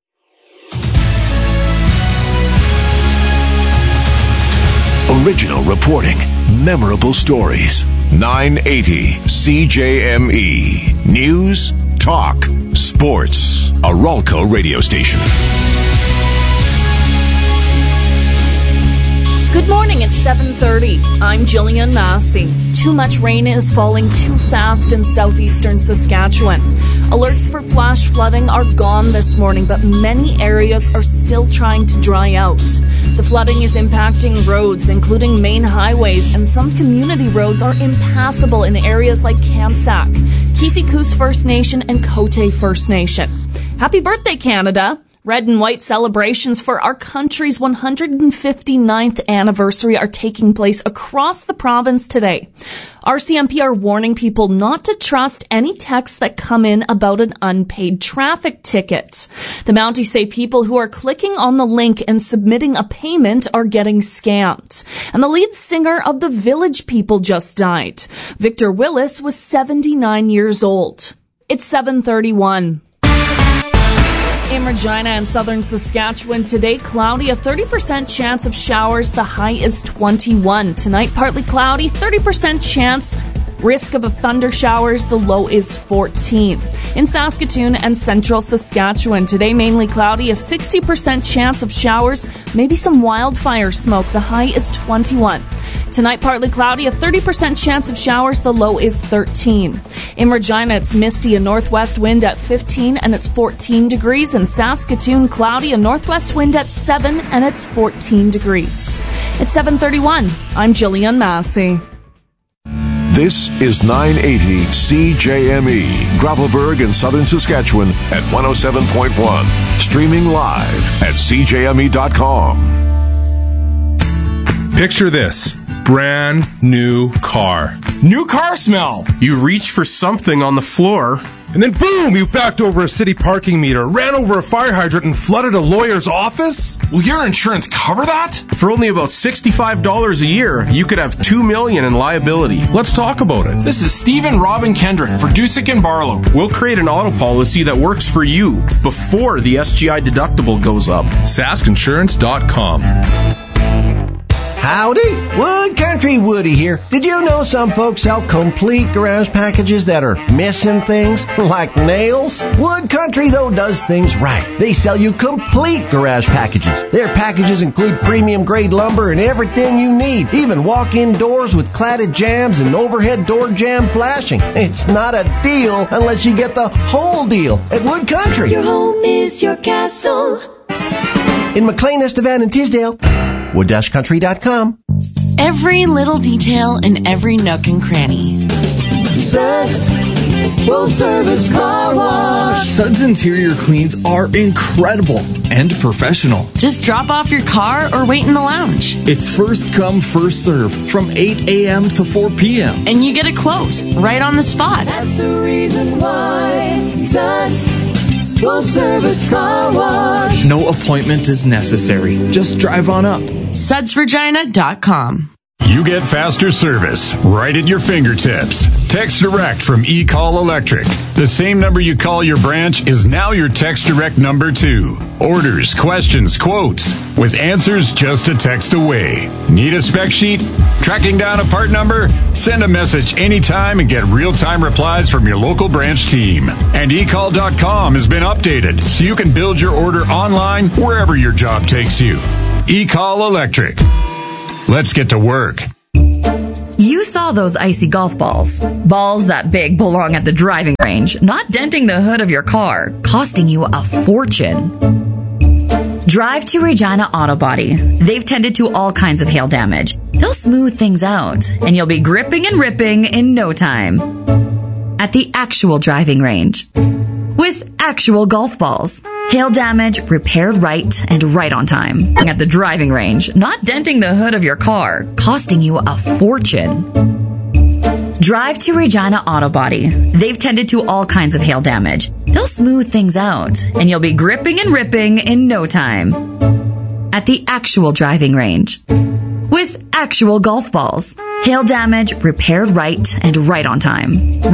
Original reporting, memorable stories. nine eighty C J M E. News, talk, sports. A Ralco radio station. Good morning, it's seven thirty. I'm Jillian Massey. Too much rain is falling too fast in southeastern Saskatchewan. Alerts for flash flooding are gone this morning, but many areas are still trying to dry out. The flooding is impacting roads, including main highways, and some community roads are impassable in areas like Kamsack, Kisikoos First Nation, and Cote First Nation. Happy birthday, Canada! Red and white celebrations for our country's one hundred fifty-ninth anniversary are taking place across the province today. R C M P are warning people not to trust any texts that come in about an unpaid traffic ticket. The Mounties say people who are clicking on the link and submitting a payment are getting scammed. And the lead singer of the Village People just died. Victor Willis was seventy-nine years old. It's seven thirty-one. In Regina and southern Saskatchewan today, cloudy, a thirty percent chance of showers. The high is twenty-one. Tonight, partly cloudy, thirty percent chance. Risk of a thunder showers, the low is fourteen. In Saskatoon and central Saskatchewan, today mainly cloudy, a sixty percent chance of showers, maybe some wildfire smoke, the high is twenty-one. Tonight, partly cloudy, a thirty percent chance of showers, the low is thirteen. In Regina, it's misty, a northwest wind at fifteen, and it's fourteen degrees. In Saskatoon, cloudy, a northwest wind at seven, and it's fourteen degrees. It's seven thirty-one. I'm Jillian Massey. This is nine eighty C J M E, Gravelburg and southern Saskatchewan at one oh seven point one. Streaming live at C J M E dot com. Picture this. Brand new car. New car smell. You reach for something on the floor, and then boom, you backed over a city parking meter, ran over a fire hydrant, and flooded a lawyer's office? Will your insurance cover that? For only about sixty-five dollars a year, you could have two million dollars in liability. Let's talk about it. This is Stephen Robin Kendrick for Dusick and Barlow. We'll create an auto policy that works for you before the S G I deductible goes up. Sask Insurance dot com. Howdy, Wood Country Woody here. Did you know some folks sell complete garage packages that are missing things, like nails? Wood Country, though, does things right. They sell you complete garage packages. Their packages include premium grade lumber and everything you need, even walk-in doors with cladded jambs and overhead door jamb flashing. It's not a deal unless you get the whole deal at Wood Country. Your home is your castle. In McLean, Estevan, and Tisdale. wood country dot com. Every little detail in every nook and cranny. Suds Full Service Car Wash. Suds interior cleans are incredible and professional. Just drop off your car or wait in the lounge. It's first come, first serve from eight a.m. to four p.m. And you get a quote right on the spot. That's the reason why Suds Full Service Car Wash. No appointment is necessary. Just drive on up. Suds Regina dot com. You get faster service right at your fingertips. Text Direct from eCall Electric. The same number you call your branch is now your Text Direct number too. Orders, questions, quotes, with answers just a text away. Need a spec sheet? Tracking down a part number? Send a message anytime and get real-time replies from your local branch team. And e call dot com has been updated so you can build your order online wherever your job takes you. eCall Electric. Let's get to work. You saw those icy golf balls. Balls that big belong at the driving range, not denting the hood of your car, costing you a fortune. Drive to Regina Auto Body. They've tended to all kinds of hail damage. They'll smooth things out, and you'll be gripping and ripping in no time. At the actual driving range. With actual golf balls. Hail damage repaired right and right on time. At the driving range, not denting the hood of your car, costing you a fortune. Drive to Regina Auto Body. They've tended to all kinds of hail damage. They'll smooth things out, and you'll be gripping and ripping in no time. At the actual driving range. With actual golf balls. Hail damage repaired right and right on time.